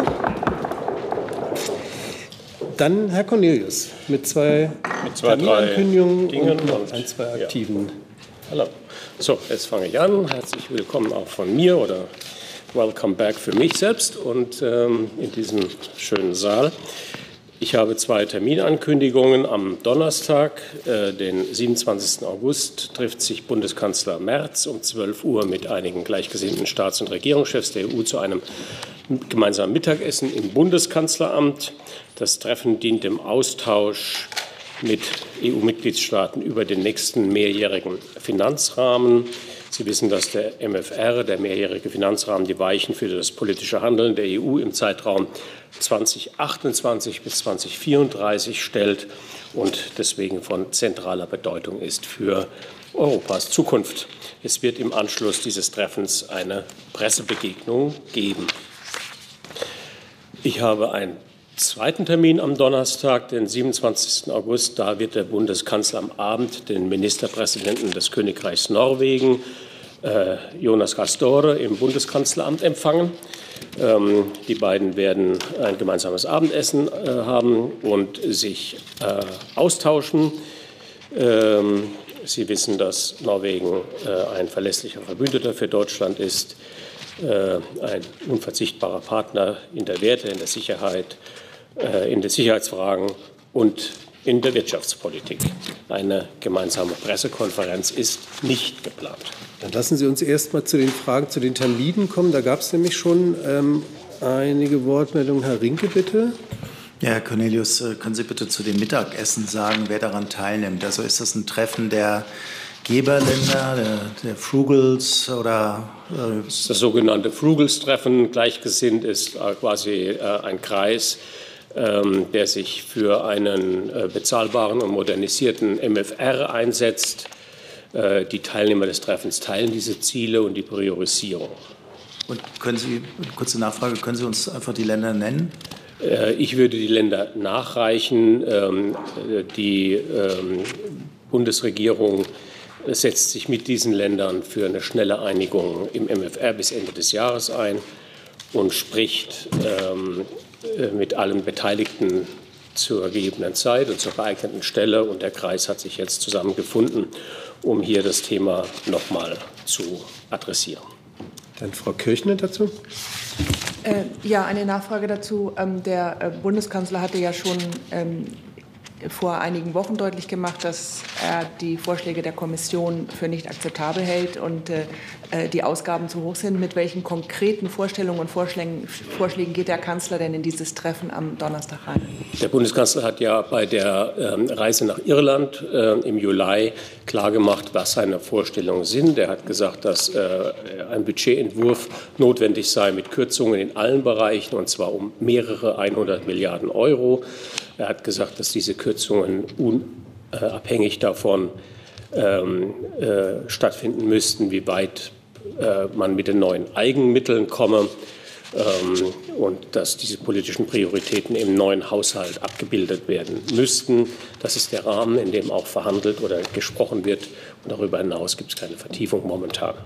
Dann Herr Cornelius mit zwei Terminankündigungen und ein, zwei aktiven. Ja. Hallo. So, jetzt fange ich an. Herzlich willkommen auch von mir oder welcome back für mich selbst und in diesem schönen Saal. Ich habe 2 Terminankündigungen. Am Donnerstag, den 27. August, trifft sich Bundeskanzler Merz um 12 Uhr mit einigen gleichgesinnten Staats- und Regierungschefs der EU zu einem gemeinsamen Mittagessen im Bundeskanzleramt. Das Treffen dient dem Austausch mit EU-Mitgliedstaaten über den nächsten mehrjährigen Finanzrahmen. Sie wissen, dass der MFR, der mehrjährige Finanzrahmen, die Weichen für das politische Handeln der EU im Zeitraum 2028 bis 2034 stellt und deswegen von zentraler Bedeutung ist für Europas Zukunft. Es wird im Anschluss dieses Treffens eine Pressebegegnung geben. Ich habe einen zweiten Termin am Donnerstag, den 27. August. Da wird der Bundeskanzler am Abend den Ministerpräsidenten des Königreichs Norwegen, Jonas Gahr Støre, im Bundeskanzleramt empfangen. Die beiden werden ein gemeinsames Abendessen haben und sich austauschen. Sie wissen, dass Norwegen ein verlässlicher Verbündeter für Deutschland ist, ein unverzichtbarer Partner in der Werte, in der Sicherheit, in den Sicherheitsfragen und in der Wirtschaftspolitik. Eine gemeinsame Pressekonferenz ist nicht geplant. Dann lassen Sie uns erst mal zu den Fragen, zu den Terminen kommen. Da gab es nämlich schon einige Wortmeldungen. Herr Rinke, bitte. Ja, Herr Cornelius, können Sie bitte zu dem Mittagessen sagen, wer daran teilnimmt? Also ist das ein Treffen der Geberländer, der Frugals oder? Das sogenannte Frugals-Treffen. Gleichgesinnt ist quasi ein Kreis, der sich für einen bezahlbaren und modernisierten MFR einsetzt. Die Teilnehmer des Treffens teilen diese Ziele und die Priorisierung. Und können Sie, kurze Nachfrage, können Sie uns einfach die Länder nennen? Ich würde die Länder nachreichen. Die Bundesregierung setzt sich mit diesen Ländern für eine schnelle Einigung im MFR bis Ende des Jahres ein und spricht mit allen Beteiligten zur gegebenen Zeit und zur geeigneten Stelle. Und der Kreis hat sich jetzt zusammengefunden, um hier das Thema nochmal zu adressieren. Dann Frau Kirchner dazu. Ja, eine Nachfrage dazu. Der Bundeskanzler hatte ja schon vor einigen Wochen deutlich gemacht, dass er die Vorschläge der Kommission für nicht akzeptabel hält und die Ausgaben zu hoch sind. Mit welchen konkreten Vorstellungen und Vorschlägen geht der Kanzler denn in dieses Treffen am Donnerstag rein? Der Bundeskanzler hat ja bei der Reise nach Irland im Juli klargemacht, was seine Vorstellungen sind. Er hat gesagt, dass ein Budgetentwurf notwendig sei mit Kürzungen in allen Bereichen, und zwar um mehrere 100 Milliarden Euro. Er hat gesagt, dass diese Kürzungen unabhängig davon stattfinden müssten, wie weit man mit den neuen Eigenmitteln komme, und dass diese politischen Prioritäten im neuen Haushalt abgebildet werden müssten. Das ist der Rahmen, in dem auch verhandelt oder gesprochen wird. Und darüber hinaus gibt es keine Vertiefung momentan.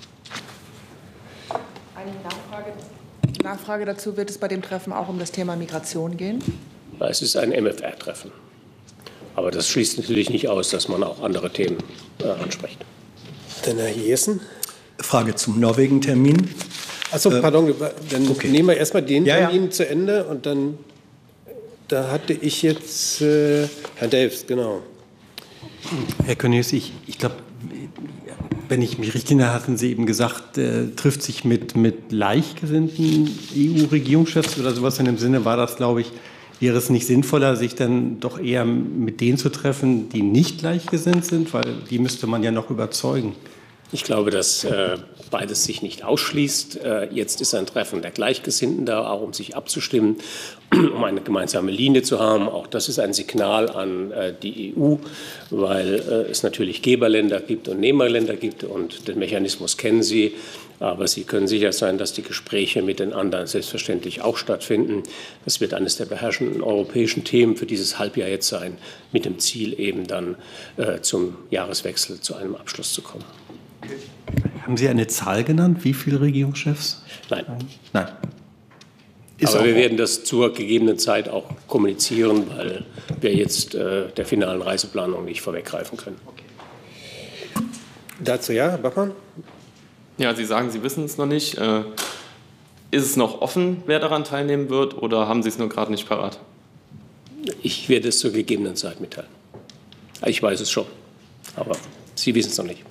Eine Nachfrage dazu: Wird es bei dem Treffen auch um das Thema Migration gehen? Es ist ein MFR-Treffen. Aber das schließt natürlich nicht aus, dass man auch andere Themen anspricht. Dann Herr Jessen. Frage zum Norwegen-Termin. Achso, pardon, dann nehmen wir erstmal den Termin zu Ende und dann, da hatte ich jetzt Herr Delfs, genau. Herr Cornelius, ich glaube, wenn ich mich richtig erinnere, hatten Sie eben gesagt, trifft sich mit gleichgesinnten EU-Regierungschefs oder sowas in dem Sinne, war das, glaube ich, wäre es nicht sinnvoller, sich dann doch eher mit denen zu treffen, die nicht gleichgesinnt sind, weil die müsste man ja noch überzeugen? Ich glaube, dass beides sich nicht ausschließt. Jetzt ist ein Treffen der Gleichgesinnten da, auch um sich abzustimmen, um eine gemeinsame Linie zu haben. Auch das ist ein Signal an die EU, weil es natürlich Geberländer gibt und Nehmerländer gibt, und den Mechanismus kennen Sie. Aber Sie können sicher sein, dass die Gespräche mit den anderen selbstverständlich auch stattfinden. Das wird eines der beherrschenden europäischen Themen für dieses Halbjahr jetzt sein, mit dem Ziel eben dann zum Jahreswechsel zu einem Abschluss zu kommen. Haben Sie eine Zahl genannt? Wie viele Regierungschefs? Nein. Nein. Aber wir werden das zur gegebenen Zeit auch kommunizieren, weil wir jetzt der finalen Reiseplanung nicht vorweggreifen können. Okay. Dazu ja, Herr Bachmann? Ja, Sie sagen, Sie wissen es noch nicht. Ist es noch offen, wer daran teilnehmen wird, oder haben Sie es nur gerade nicht parat? Ich werde es zur gegebenen Zeit mitteilen. Ich weiß es schon, aber Sie wissen es noch nicht.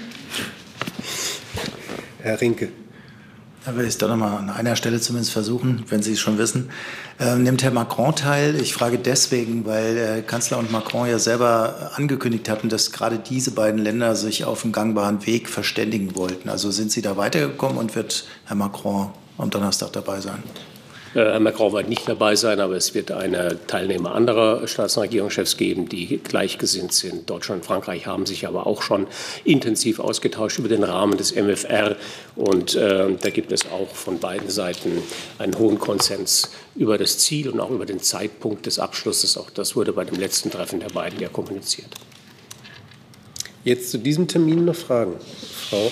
Herr Rinke. Da will ich es doch noch mal an einer Stelle zumindest versuchen, wenn Sie es schon wissen. Nimmt Herr Macron teil? Ich frage deswegen, weil Kanzler und Macron ja selber angekündigt hatten, dass gerade diese beiden Länder sich auf einem gangbaren Weg verständigen wollten. Also sind Sie da weitergekommen und wird Herr Macron am Donnerstag dabei sein? Herr Macron wird nicht dabei sein, aber es wird eine Teilnehmer anderer Staats- und Regierungschefs geben, die gleichgesinnt sind. Deutschland und Frankreich haben sich aber auch schon intensiv ausgetauscht über den Rahmen des MFR. Und da gibt es auch von beiden Seiten einen hohen Konsens über das Ziel und auch über den Zeitpunkt des Abschlusses. Auch das wurde bei dem letzten Treffen der beiden ja kommuniziert. Jetzt zu diesem Termin noch Fragen. Frau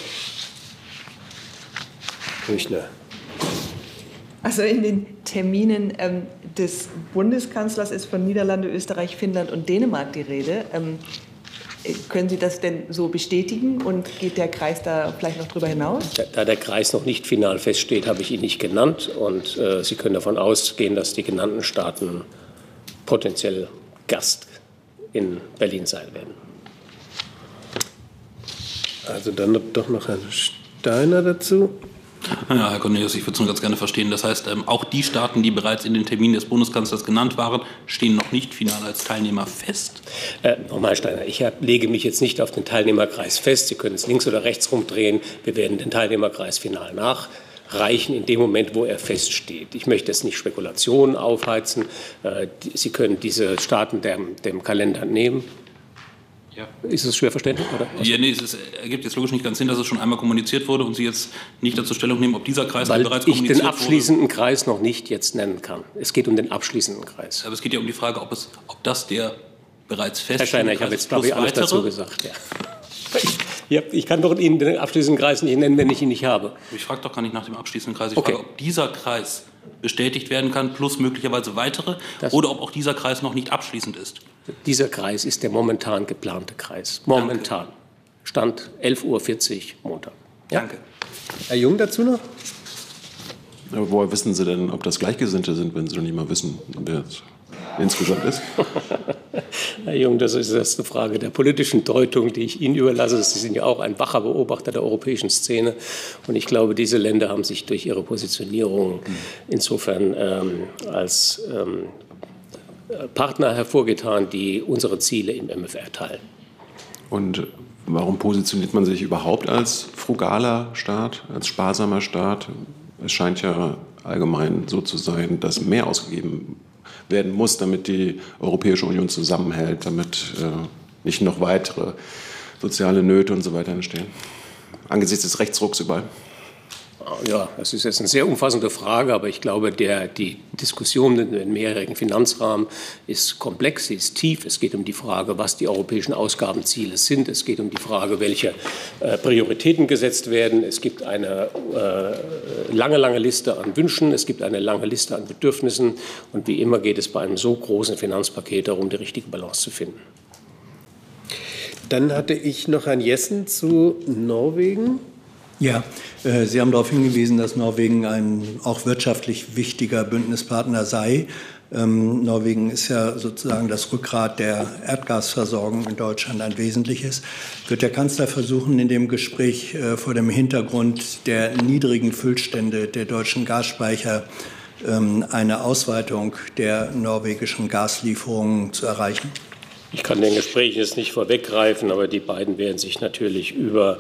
Kirchner. Also in den Terminen des Bundeskanzlers ist von Niederlande, Österreich, Finnland und Dänemark die Rede. Können Sie das denn so bestätigen, und geht der Kreis da vielleicht noch darüber hinaus? Da der Kreis noch nicht final feststeht, habe ich ihn nicht genannt. Und Sie können davon ausgehen, dass die genannten Staaten potenziell Gast in Berlin sein werden. Also dann doch noch Herr Steiner dazu. Ja, Herr Cornelius, ich würde es nur ganz gerne verstehen. Das heißt, auch die Staaten, die bereits in den Terminen des Bundeskanzlers genannt waren, stehen noch nicht final als Teilnehmer fest? Nochmal, Herr Steiner, ich lege mich jetzt nicht auf den Teilnehmerkreis fest. Sie können es links oder rechts rumdrehen. Wir werden den Teilnehmerkreis final nachreichen in dem Moment, wo er feststeht. Ich möchte jetzt nicht Spekulationen aufheizen. Sie können diese Staaten dem Kalender nehmen. Ja. Ist es schwer verständlich? Oder? Ja, nee, es ergibt jetzt logisch nicht ganz Sinn, dass es schon einmal kommuniziert wurde und Sie jetzt nicht dazu Stellung nehmen, ob dieser Kreis bereits kommuniziert wurde. Weil ich den abschließenden Kreis noch nicht jetzt nennen kann. Es geht um den abschließenden Kreis. Aber es geht ja um die Frage, ob das der bereits feststehende Herr Steiner, ich habe jetzt, glaube ich, alles dazu gesagt. Ja. Ich kann doch Ihnen den abschließenden Kreis nicht nennen, wenn ich ihn nicht habe. Ich frage doch gar nicht nach dem abschließenden Kreis. Ich frage, ob dieser Kreis bestätigt werden kann, plus möglicherweise weitere, oder ob auch dieser Kreis noch nicht abschließend ist. Dieser Kreis ist der momentan geplante Kreis. Momentan. Danke. Stand 11:40 Uhr Montag. Ja. Danke. Herr Jung dazu noch? Aber woher wissen Sie denn, ob das Gleichgesinnte sind, wenn Sie noch nicht mal wissen, wer es insgesamt ist? Herr Jung, das ist eine Frage der politischen Deutung, die ich Ihnen überlasse. Sie sind ja auch ein wacher Beobachter der europäischen Szene. Und ich glaube, diese Länder haben sich durch ihre Positionierung insofern als Partner hervorgetan, die unsere Ziele im MFR teilen. Und warum positioniert man sich überhaupt als frugaler Staat, als sparsamer Staat? Es scheint ja allgemein so zu sein, dass mehr ausgegeben werden muss, damit die Europäische Union zusammenhält, damit nicht noch weitere soziale Nöte und so weiter entstehen. Angesichts des Rechtsrucks überall. Ja, das ist jetzt eine sehr umfassende Frage, aber ich glaube, die Diskussion in den mehrjährigen Finanzrahmen ist komplex, sie ist tief. Es geht um die Frage, was die europäischen Ausgabenziele sind. Es geht um die Frage, welche Prioritäten gesetzt werden. Es gibt eine lange Liste an Wünschen, es gibt eine lange Liste an Bedürfnissen. Und wie immer geht es bei einem so großen Finanzpaket darum, die richtige Balance zu finden. Dann hatte ich noch Herrn Jessen zu Norwegen. Ja, Sie haben darauf hingewiesen, dass Norwegen ein auch wirtschaftlich wichtiger Bündnispartner sei. Norwegen ist ja sozusagen das Rückgrat der Erdgasversorgung in Deutschland, ein wesentliches. Wird der Kanzler versuchen, in dem Gespräch vor dem Hintergrund der niedrigen Füllstände der deutschen Gasspeicher eine Ausweitung der norwegischen Gaslieferungen zu erreichen? Ich kann den Gesprächen jetzt nicht vorweggreifen, aber die beiden werden sich natürlich über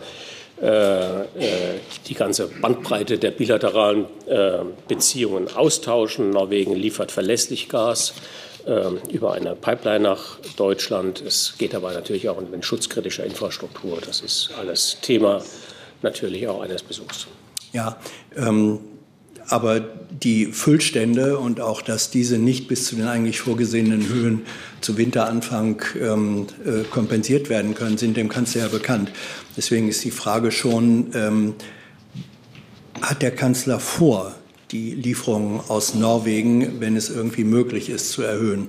die ganze Bandbreite der bilateralen Beziehungen austauschen. Norwegen liefert verlässlich Gas über eine Pipeline nach Deutschland. Es geht dabei natürlich auch um den Schutz kritischer Infrastruktur. Das ist alles Thema natürlich auch eines Besuchs. Ja, aber die Füllstände und auch, dass diese nicht bis zu den eigentlich vorgesehenen Höhen zu Winteranfang kompensiert werden können, sind dem Kanzler ja bekannt. Deswegen ist die Frage schon, hat der Kanzler vor, die Lieferungen aus Norwegen, wenn es irgendwie möglich ist, zu erhöhen?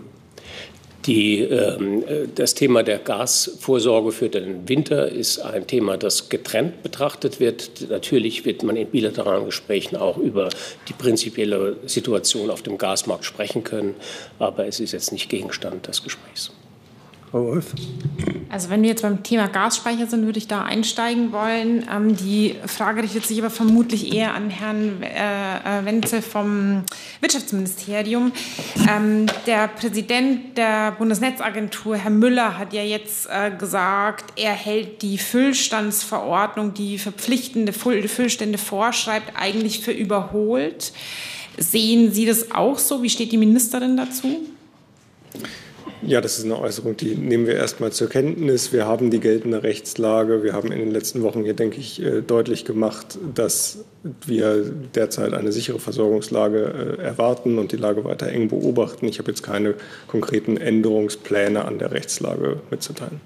Das Thema der Gasvorsorge für den Winter ist ein Thema, das getrennt betrachtet wird. Natürlich wird man in bilateralen Gesprächen auch über die prinzipielle Situation auf dem Gasmarkt sprechen können, aber es ist jetzt nicht Gegenstand des Gesprächs. Frau Wolf. Also wenn wir jetzt beim Thema Gasspeicher sind, würde ich da einsteigen wollen. Die Frage richtet sich aber vermutlich eher an Herrn Wenzel vom Wirtschaftsministerium. Der Präsident der Bundesnetzagentur, Herr Müller, hat ja jetzt gesagt, er hält die Füllstandsverordnung, die verpflichtende Füllstände vorschreibt, eigentlich für überholt. Sehen Sie das auch so? Wie steht die Ministerin dazu? Ja, das ist eine Äußerung, die nehmen wir erstmal zur Kenntnis. Wir haben die geltende Rechtslage. Wir haben in den letzten Wochen hier, denke ich, deutlich gemacht, dass wir derzeit eine sichere Versorgungslage erwarten und die Lage weiter eng beobachten. Ich habe jetzt keine konkreten Änderungspläne an der Rechtslage mitzuteilen.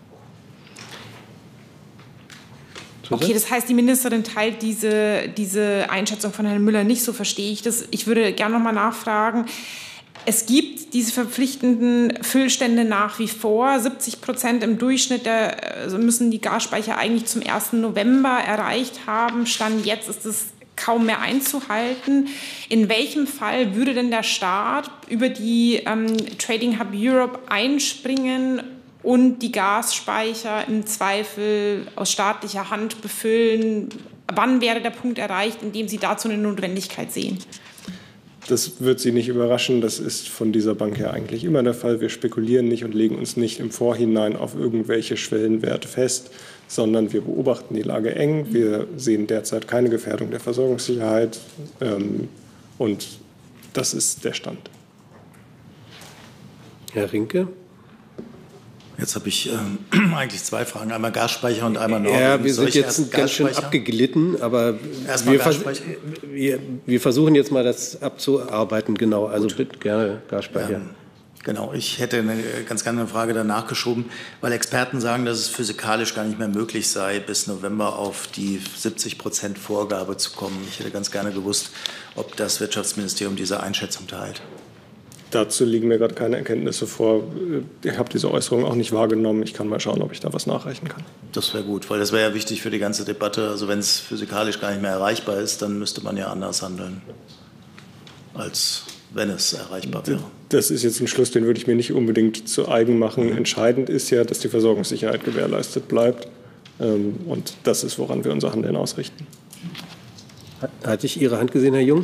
Okay, das heißt, die Ministerin teilt diese Einschätzung von Herrn Müller nicht, so verstehe ich das. Ich würde gerne noch mal nachfragen. Es gibt diese verpflichtenden Füllstände nach wie vor. 70% im Durchschnitt müssen die Gasspeicher eigentlich zum 1. November erreicht haben. Stand jetzt ist es kaum mehr einzuhalten. In welchem Fall würde denn der Staat über die Trading Hub Europe einspringen und die Gasspeicher im Zweifel aus staatlicher Hand befüllen? Wann wäre der Punkt erreicht, in dem Sie dazu eine Notwendigkeit sehen? Das wird Sie nicht überraschen. Das ist von dieser Bank her eigentlich immer der Fall. Wir spekulieren nicht und legen uns nicht im Vorhinein auf irgendwelche Schwellenwerte fest, sondern wir beobachten die Lage eng. Wir sehen derzeit keine Gefährdung der Versorgungssicherheit. Und das ist der Stand. Herr Rinke. Jetzt habe ich eigentlich zwei Fragen, einmal Gasspeicher und einmal Nord. Ja, wir sind jetzt ganz schön abgeglitten, aber wir versuchen jetzt mal das abzuarbeiten, genau. Also bitte gerne Gasspeicher. Genau, ich hätte ganz gerne eine Frage danach geschoben, weil Experten sagen, dass es physikalisch gar nicht mehr möglich sei, bis November auf die 70% Vorgabe zu kommen. Ich hätte ganz gerne gewusst, ob das Wirtschaftsministerium diese Einschätzung teilt. Dazu liegen mir gerade keine Erkenntnisse vor. Ich habe diese Äußerung auch nicht wahrgenommen. Ich kann mal schauen, ob ich da was nachreichen kann. Das wäre gut, weil das wäre ja wichtig für die ganze Debatte. Also wenn es physikalisch gar nicht mehr erreichbar ist, dann müsste man ja anders handeln, als wenn es erreichbar wäre. Das ist jetzt ein Schluss, den würde ich mir nicht unbedingt zu eigen machen. Entscheidend ist ja, dass die Versorgungssicherheit gewährleistet bleibt. Und das ist, woran wir unser Handeln ausrichten. Hatte ich Ihre Hand gesehen, Herr Jung?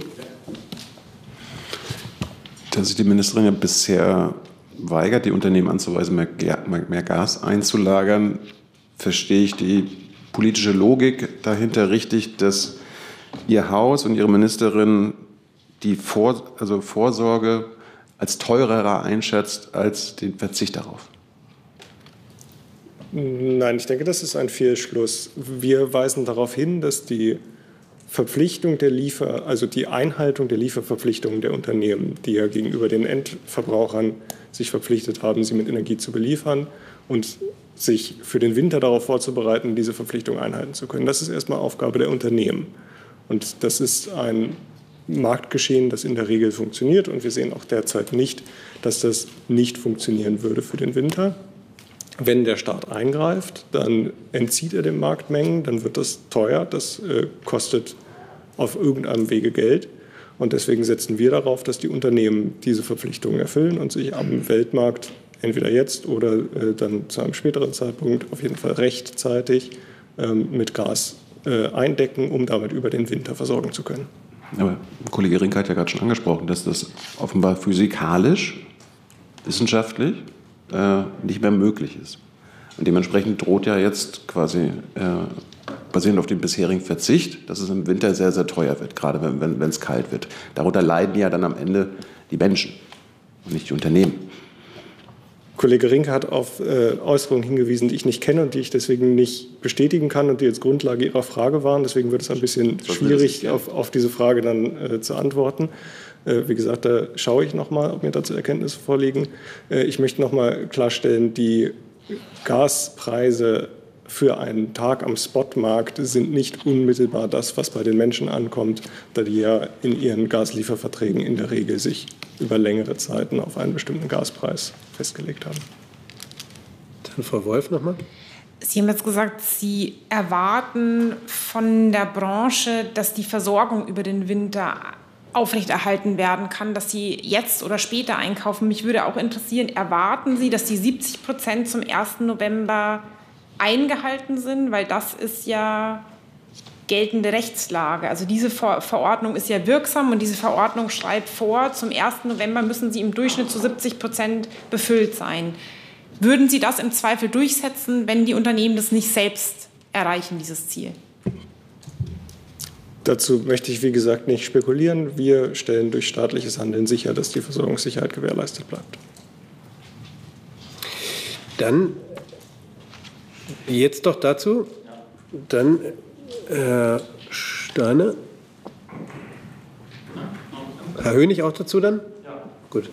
Dass sich die Ministerin ja bisher weigert, die Unternehmen anzuweisen, mehr Gas einzulagern, verstehe ich die politische Logik dahinter richtig, dass Ihr Haus und Ihre Ministerin die Vorsorge als teurer einschätzt als den Verzicht darauf? Nein, ich denke, das ist ein Fehlschluss. Wir weisen darauf hin, dass die Verpflichtung die Einhaltung der Lieferverpflichtungen der Unternehmen, die ja gegenüber den Endverbrauchern sich verpflichtet haben, sie mit Energie zu beliefern und sich für den Winter darauf vorzubereiten, diese Verpflichtung einhalten zu können. Das ist erstmal Aufgabe der Unternehmen. Und das ist ein Marktgeschehen, das in der Regel funktioniert. Und wir sehen auch derzeit nicht, dass das nicht funktionieren würde für den Winter. Wenn der Staat eingreift, dann entzieht er dem Markt Mengen, dann wird das teuer, das kostet auf irgendeinem Wege Geld. Und deswegen setzen wir darauf, dass die Unternehmen diese Verpflichtungen erfüllen und sich am Weltmarkt entweder jetzt oder dann zu einem späteren Zeitpunkt auf jeden Fall rechtzeitig mit Gas eindecken, um damit über den Winter versorgen zu können. Aber Kollege Rinke hat ja gerade schon angesprochen, dass das offenbar physikalisch, wissenschaftlich nicht mehr möglich ist. Und dementsprechend droht ja jetzt quasi basierend auf dem bisherigen Verzicht, dass es im Winter sehr, sehr teuer wird, gerade wenn es kalt wird. Darunter leiden ja dann am Ende die Menschen und nicht die Unternehmen. Kollege Rinke hat auf Äußerungen hingewiesen, die ich nicht kenne und die ich deswegen nicht bestätigen kann und die jetzt Grundlage Ihrer Frage waren. Deswegen wird es ein bisschen schwierig, auf diese Frage dann zu antworten. Wie gesagt, da schaue ich noch mal, ob mir dazu Erkenntnisse vorliegen. Ich möchte noch mal klarstellen, die Gaspreise für einen Tag am Spotmarkt sind nicht unmittelbar das, was bei den Menschen ankommt, da die ja in ihren Gaslieferverträgen in der Regel sich über längere Zeiten auf einen bestimmten Gaspreis festgelegt haben. Dann Frau Wolf noch mal. Sie haben jetzt gesagt, Sie erwarten von der Branche, dass die Versorgung über den Winter aufrechterhalten werden kann, dass Sie jetzt oder später einkaufen. Mich würde auch interessieren, erwarten Sie, dass die 70% zum 1. November eingehalten sind? Weil das ist ja geltende Rechtslage. Also diese Verordnung ist ja wirksam und diese Verordnung schreibt vor, zum 1. November müssen sie im Durchschnitt zu 70% befüllt sein. Würden Sie das im Zweifel durchsetzen, wenn die Unternehmen das nicht selbst erreichen, dieses Ziel? Dazu möchte ich, wie gesagt, nicht spekulieren. Wir stellen durch staatliches Handeln sicher, dass die Versorgungssicherheit gewährleistet bleibt. Dann jetzt doch dazu. Dann Herr Steiner. Herr Hönig auch dazu dann? Ja. Gut.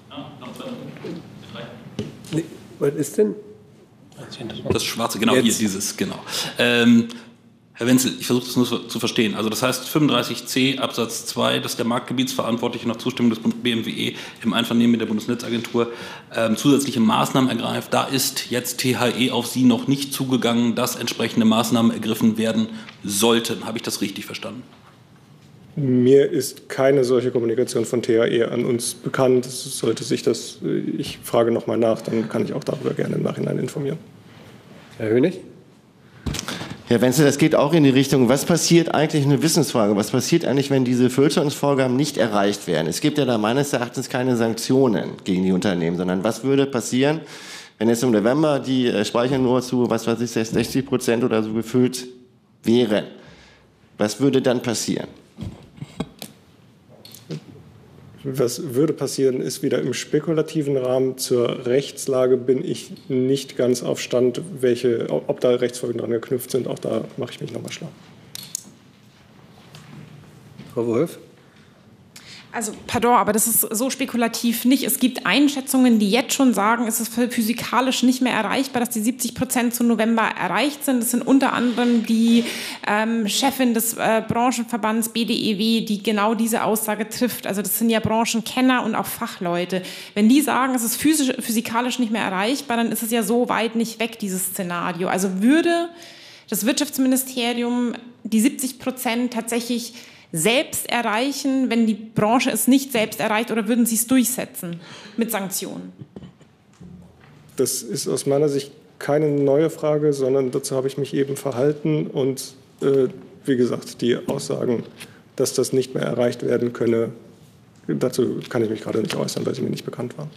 Nee, was ist denn? Das Schwarze, genau, jetzt. Hier dieses, genau. Herr Wenzel, ich versuche das nur zu verstehen. Also das heißt 35c Absatz 2, dass der Marktgebietsverantwortliche nach Zustimmung des BMWE im Einvernehmen mit der Bundesnetzagentur zusätzliche Maßnahmen ergreift. Da ist jetzt THE auf Sie noch nicht zugegangen, dass entsprechende Maßnahmen ergriffen werden sollten. Habe ich das richtig verstanden? Mir ist keine solche Kommunikation von THE an uns bekannt. Sollte sich das, ich frage noch mal nach, dann kann ich auch darüber gerne im Nachhinein informieren. Herr Hönig? Herr Wenzel, das geht auch in die Richtung, was passiert eigentlich, eine Wissensfrage, was passiert eigentlich, wenn diese Füllstandvorgaben nicht erreicht werden? Es gibt ja da meines Erachtens keine Sanktionen gegen die Unternehmen, sondern was würde passieren, wenn jetzt im November die Speicher nur zu, 60% oder so gefüllt wären? Was würde dann passieren? Was würde passieren, ist wieder im spekulativen Rahmen. Zur Rechtslage bin ich nicht ganz auf Stand, ob da Rechtsfolgen dran geknüpft sind. Auch da mache ich mich nochmal schlau. Frau Wolf? Also, pardon, aber das ist so spekulativ nicht. Es gibt Einschätzungen, die jetzt schon sagen, es ist physikalisch nicht mehr erreichbar, dass die 70% zu November erreicht sind. Das sind unter anderem die Chefin des Branchenverbands BDEW, die genau diese Aussage trifft. Also das sind ja Branchenkenner und auch Fachleute. Wenn die sagen, es ist physikalisch nicht mehr erreichbar, dann ist es ja so weit nicht weg, dieses Szenario. Also würde das Wirtschaftsministerium die 70% tatsächlich selbst erreichen, wenn die Branche es nicht selbst erreicht, oder würden Sie es durchsetzen mit Sanktionen? Das ist aus meiner Sicht keine neue Frage, sondern dazu habe ich mich eben verhalten. Und wie gesagt, die Aussagen, dass das nicht mehr erreicht werden könne, dazu kann ich mich gerade nicht äußern, weil sie mir nicht bekannt waren.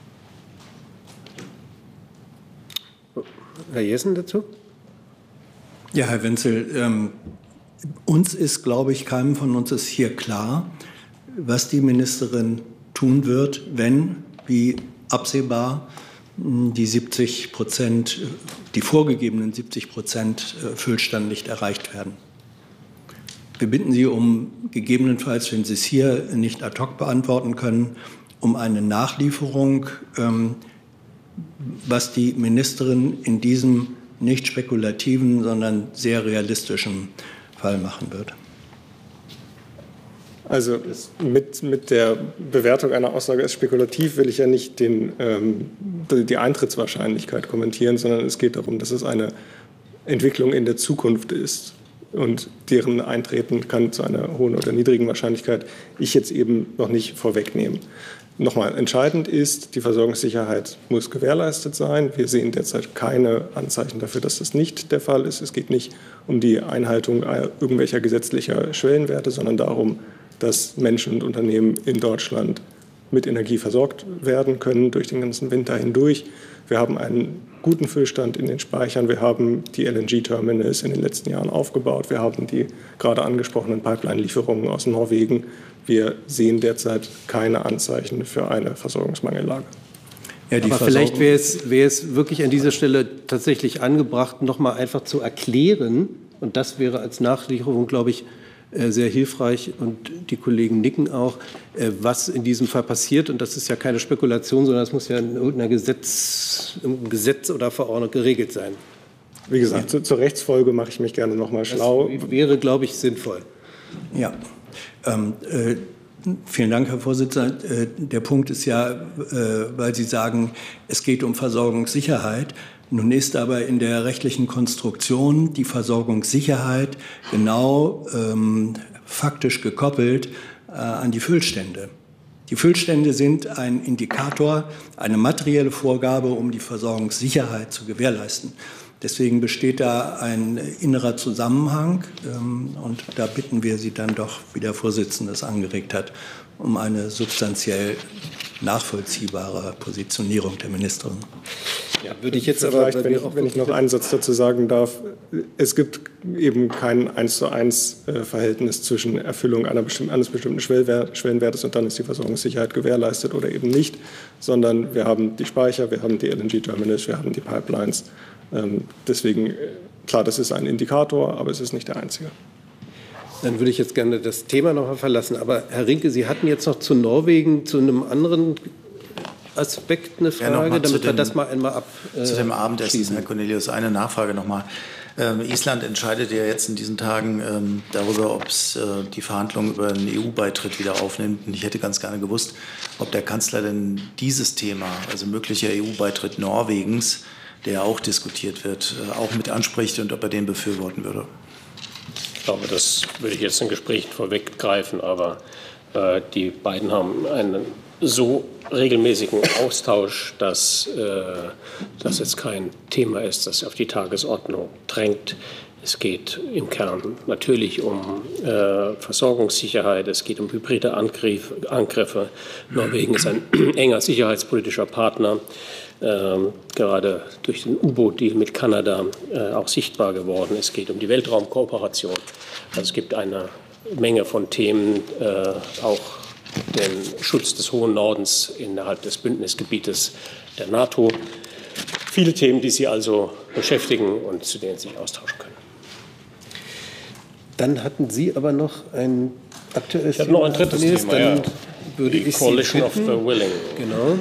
Herr Jessen dazu? Ja, Herr Wenzel, uns ist, glaube ich, keinem von uns ist hier klar, was die Ministerin tun wird, wenn, wie absehbar, die 70%, die vorgegebenen 70% Füllstand nicht erreicht werden. Wir bitten Sie um gegebenenfalls, wenn Sie es hier nicht ad hoc beantworten können, um eine Nachlieferung, was die Ministerin in diesem nicht spekulativen, sondern sehr realistischen Fall machen wird. Also mit der Bewertung einer Aussage als spekulativ will ich ja nicht die Eintrittswahrscheinlichkeit kommentieren, sondern es geht darum, dass es eine Entwicklung in der Zukunft ist. Und deren Eintreten kann zu einer hohen oder niedrigen Wahrscheinlichkeit ich jetzt eben noch nicht vorwegnehmen. Nochmal, entscheidend ist, die Versorgungssicherheit muss gewährleistet sein. Wir sehen derzeit keine Anzeichen dafür, dass das nicht der Fall ist. Es geht nicht um die Einhaltung irgendwelcher gesetzlicher Schwellenwerte, sondern darum, dass Menschen und Unternehmen in Deutschland mit Energie versorgt werden können durch den ganzen Winter hindurch. Wir haben einen guten Füllstand in den Speichern. Wir haben die LNG-Terminals in den letzten Jahren aufgebaut. Wir haben die gerade angesprochenen Pipeline-Lieferungen aus Norwegen. Wir sehen derzeit keine Anzeichen für eine Versorgungsmangellage. Ja, aber vielleicht wäre es wirklich an dieser Stelle tatsächlich angebracht, noch mal einfach zu erklären, und das wäre als Nachlieferung, glaube ich, sehr hilfreich, und die Kollegen nicken auch, was in diesem Fall passiert. Und das ist ja keine Spekulation, sondern das muss ja in irgendeinem Gesetz oder Verordnung geregelt sein. Wie gesagt, zur Rechtsfolge mache ich mich gerne noch mal schlau. Das wäre, glaube ich, sinnvoll. Ja. Vielen Dank, Herr Vorsitzender. Der Punkt ist ja, weil Sie sagen, es geht um Versorgungssicherheit. Nun ist aber in der rechtlichen Konstruktion die Versorgungssicherheit genau faktisch gekoppelt an die Füllstände. Die Füllstände sind ein Indikator, eine materielle Vorgabe, um die Versorgungssicherheit zu gewährleisten. Deswegen besteht da ein innerer Zusammenhang, und da bitten wir Sie dann doch, wie der Vorsitzende es angeregt hat, um eine substanziell nachvollziehbare Positionierung der Ministerin. Ja, würde ich jetzt aber, wenn ich noch einen Satz dazu sagen darf, es gibt eben kein 1:1 Verhältnis zwischen Erfüllung eines bestimmten Schwellenwertes und dann ist die Versorgungssicherheit gewährleistet oder eben nicht, sondern wir haben die Speicher, wir haben die LNG-Terminals, wir haben die Pipelines. Deswegen, klar, das ist ein Indikator, aber es ist nicht der einzige. Dann würde ich jetzt gerne das Thema noch mal verlassen. Aber Herr Rinke, Sie hatten jetzt noch zu Norwegen, zu einem anderen Aspekt eine Frage, ja, damit wir das mal einmal abschließen. Zu dem Abendessen, Herr Cornelius, eine Nachfrage noch mal. Island entscheidet ja jetzt in diesen Tagen darüber, ob es die Verhandlungen über einen EU-Beitritt wieder aufnimmt. Und ich hätte ganz gerne gewusst, ob der Kanzler denn dieses Thema, also möglicher EU-Beitritt Norwegens, der auch diskutiert wird, auch mit anspricht und ob er den befürworten würde. Ich glaube, das würde ich jetzt in Gesprächen vorweggreifen, aber die beiden haben einen so regelmäßigen Austausch, dass das jetzt kein Thema ist, das auf die Tagesordnung drängt. Es geht im Kern natürlich um Versorgungssicherheit, es geht um hybride Angriffe. Norwegen ist ein enger sicherheitspolitischer Partner, gerade durch den U-Boot-Deal mit Kanada auch sichtbar geworden. Es geht um die Weltraumkooperation. Also es gibt eine Menge von Themen, auch den Schutz des hohen Nordens innerhalb des Bündnisgebietes der NATO. Viele Themen, die Sie also beschäftigen und zu denen Sie sich austauschen können. Dann hatten Sie aber noch ein aktuelles Ich habe noch ein drittes Thema, dann würde die ich Coalition of Sie the Willing. Genau.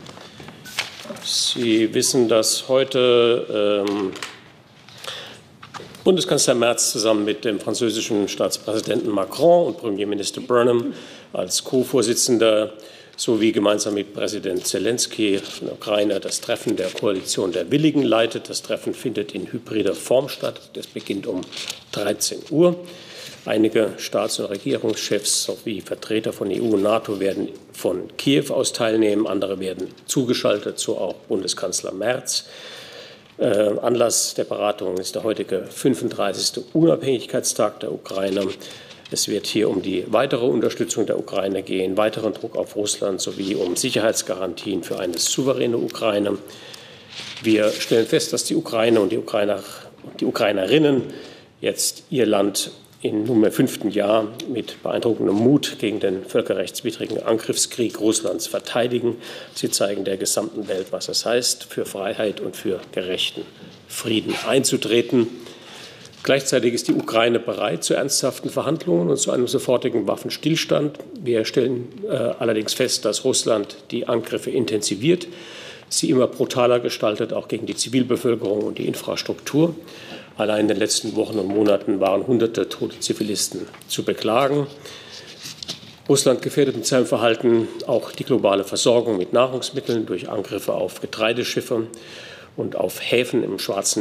Sie wissen, dass heute Bundeskanzler Merz zusammen mit dem französischen Staatspräsidenten Macron und Premierminister Burnham als Co-Vorsitzender sowie gemeinsam mit Präsident Zelensky von der Ukraine das Treffen der Koalition der Willigen leitet. Das Treffen findet in hybrider Form statt. Das beginnt um 13 Uhr. Einige Staats- und Regierungschefs sowie Vertreter von EU und NATO werden von Kiew aus teilnehmen. Andere werden zugeschaltet, so auch Bundeskanzler Merz. Anlass der Beratungen ist der heutige 35. Unabhängigkeitstag der Ukraine. Es wird hier um die weitere Unterstützung der Ukraine gehen, weiteren Druck auf Russland sowie um Sicherheitsgarantien für eine souveräne Ukraine. Wir stellen fest, dass die Ukraine und die Ukrainerinnen jetzt ihr Land in nunmehr 5. Jahr mit beeindruckendem Mut gegen den völkerrechtswidrigen Angriffskrieg Russlands verteidigen. Sie zeigen der gesamten Welt, was es heißt, für Freiheit und für gerechten Frieden einzutreten. Gleichzeitig ist die Ukraine bereit zu ernsthaften Verhandlungen und zu einem sofortigen Waffenstillstand. Wir stellen allerdings fest, dass Russland die Angriffe intensiviert, sie immer brutaler gestaltet, auch gegen die Zivilbevölkerung und die Infrastruktur. Allein in den letzten Wochen und Monaten waren Hunderte tote Zivilisten zu beklagen. Russland gefährdet mit seinem Verhalten auch die globale Versorgung mit Nahrungsmitteln durch Angriffe auf Getreideschiffe und auf Häfen im Schwarzen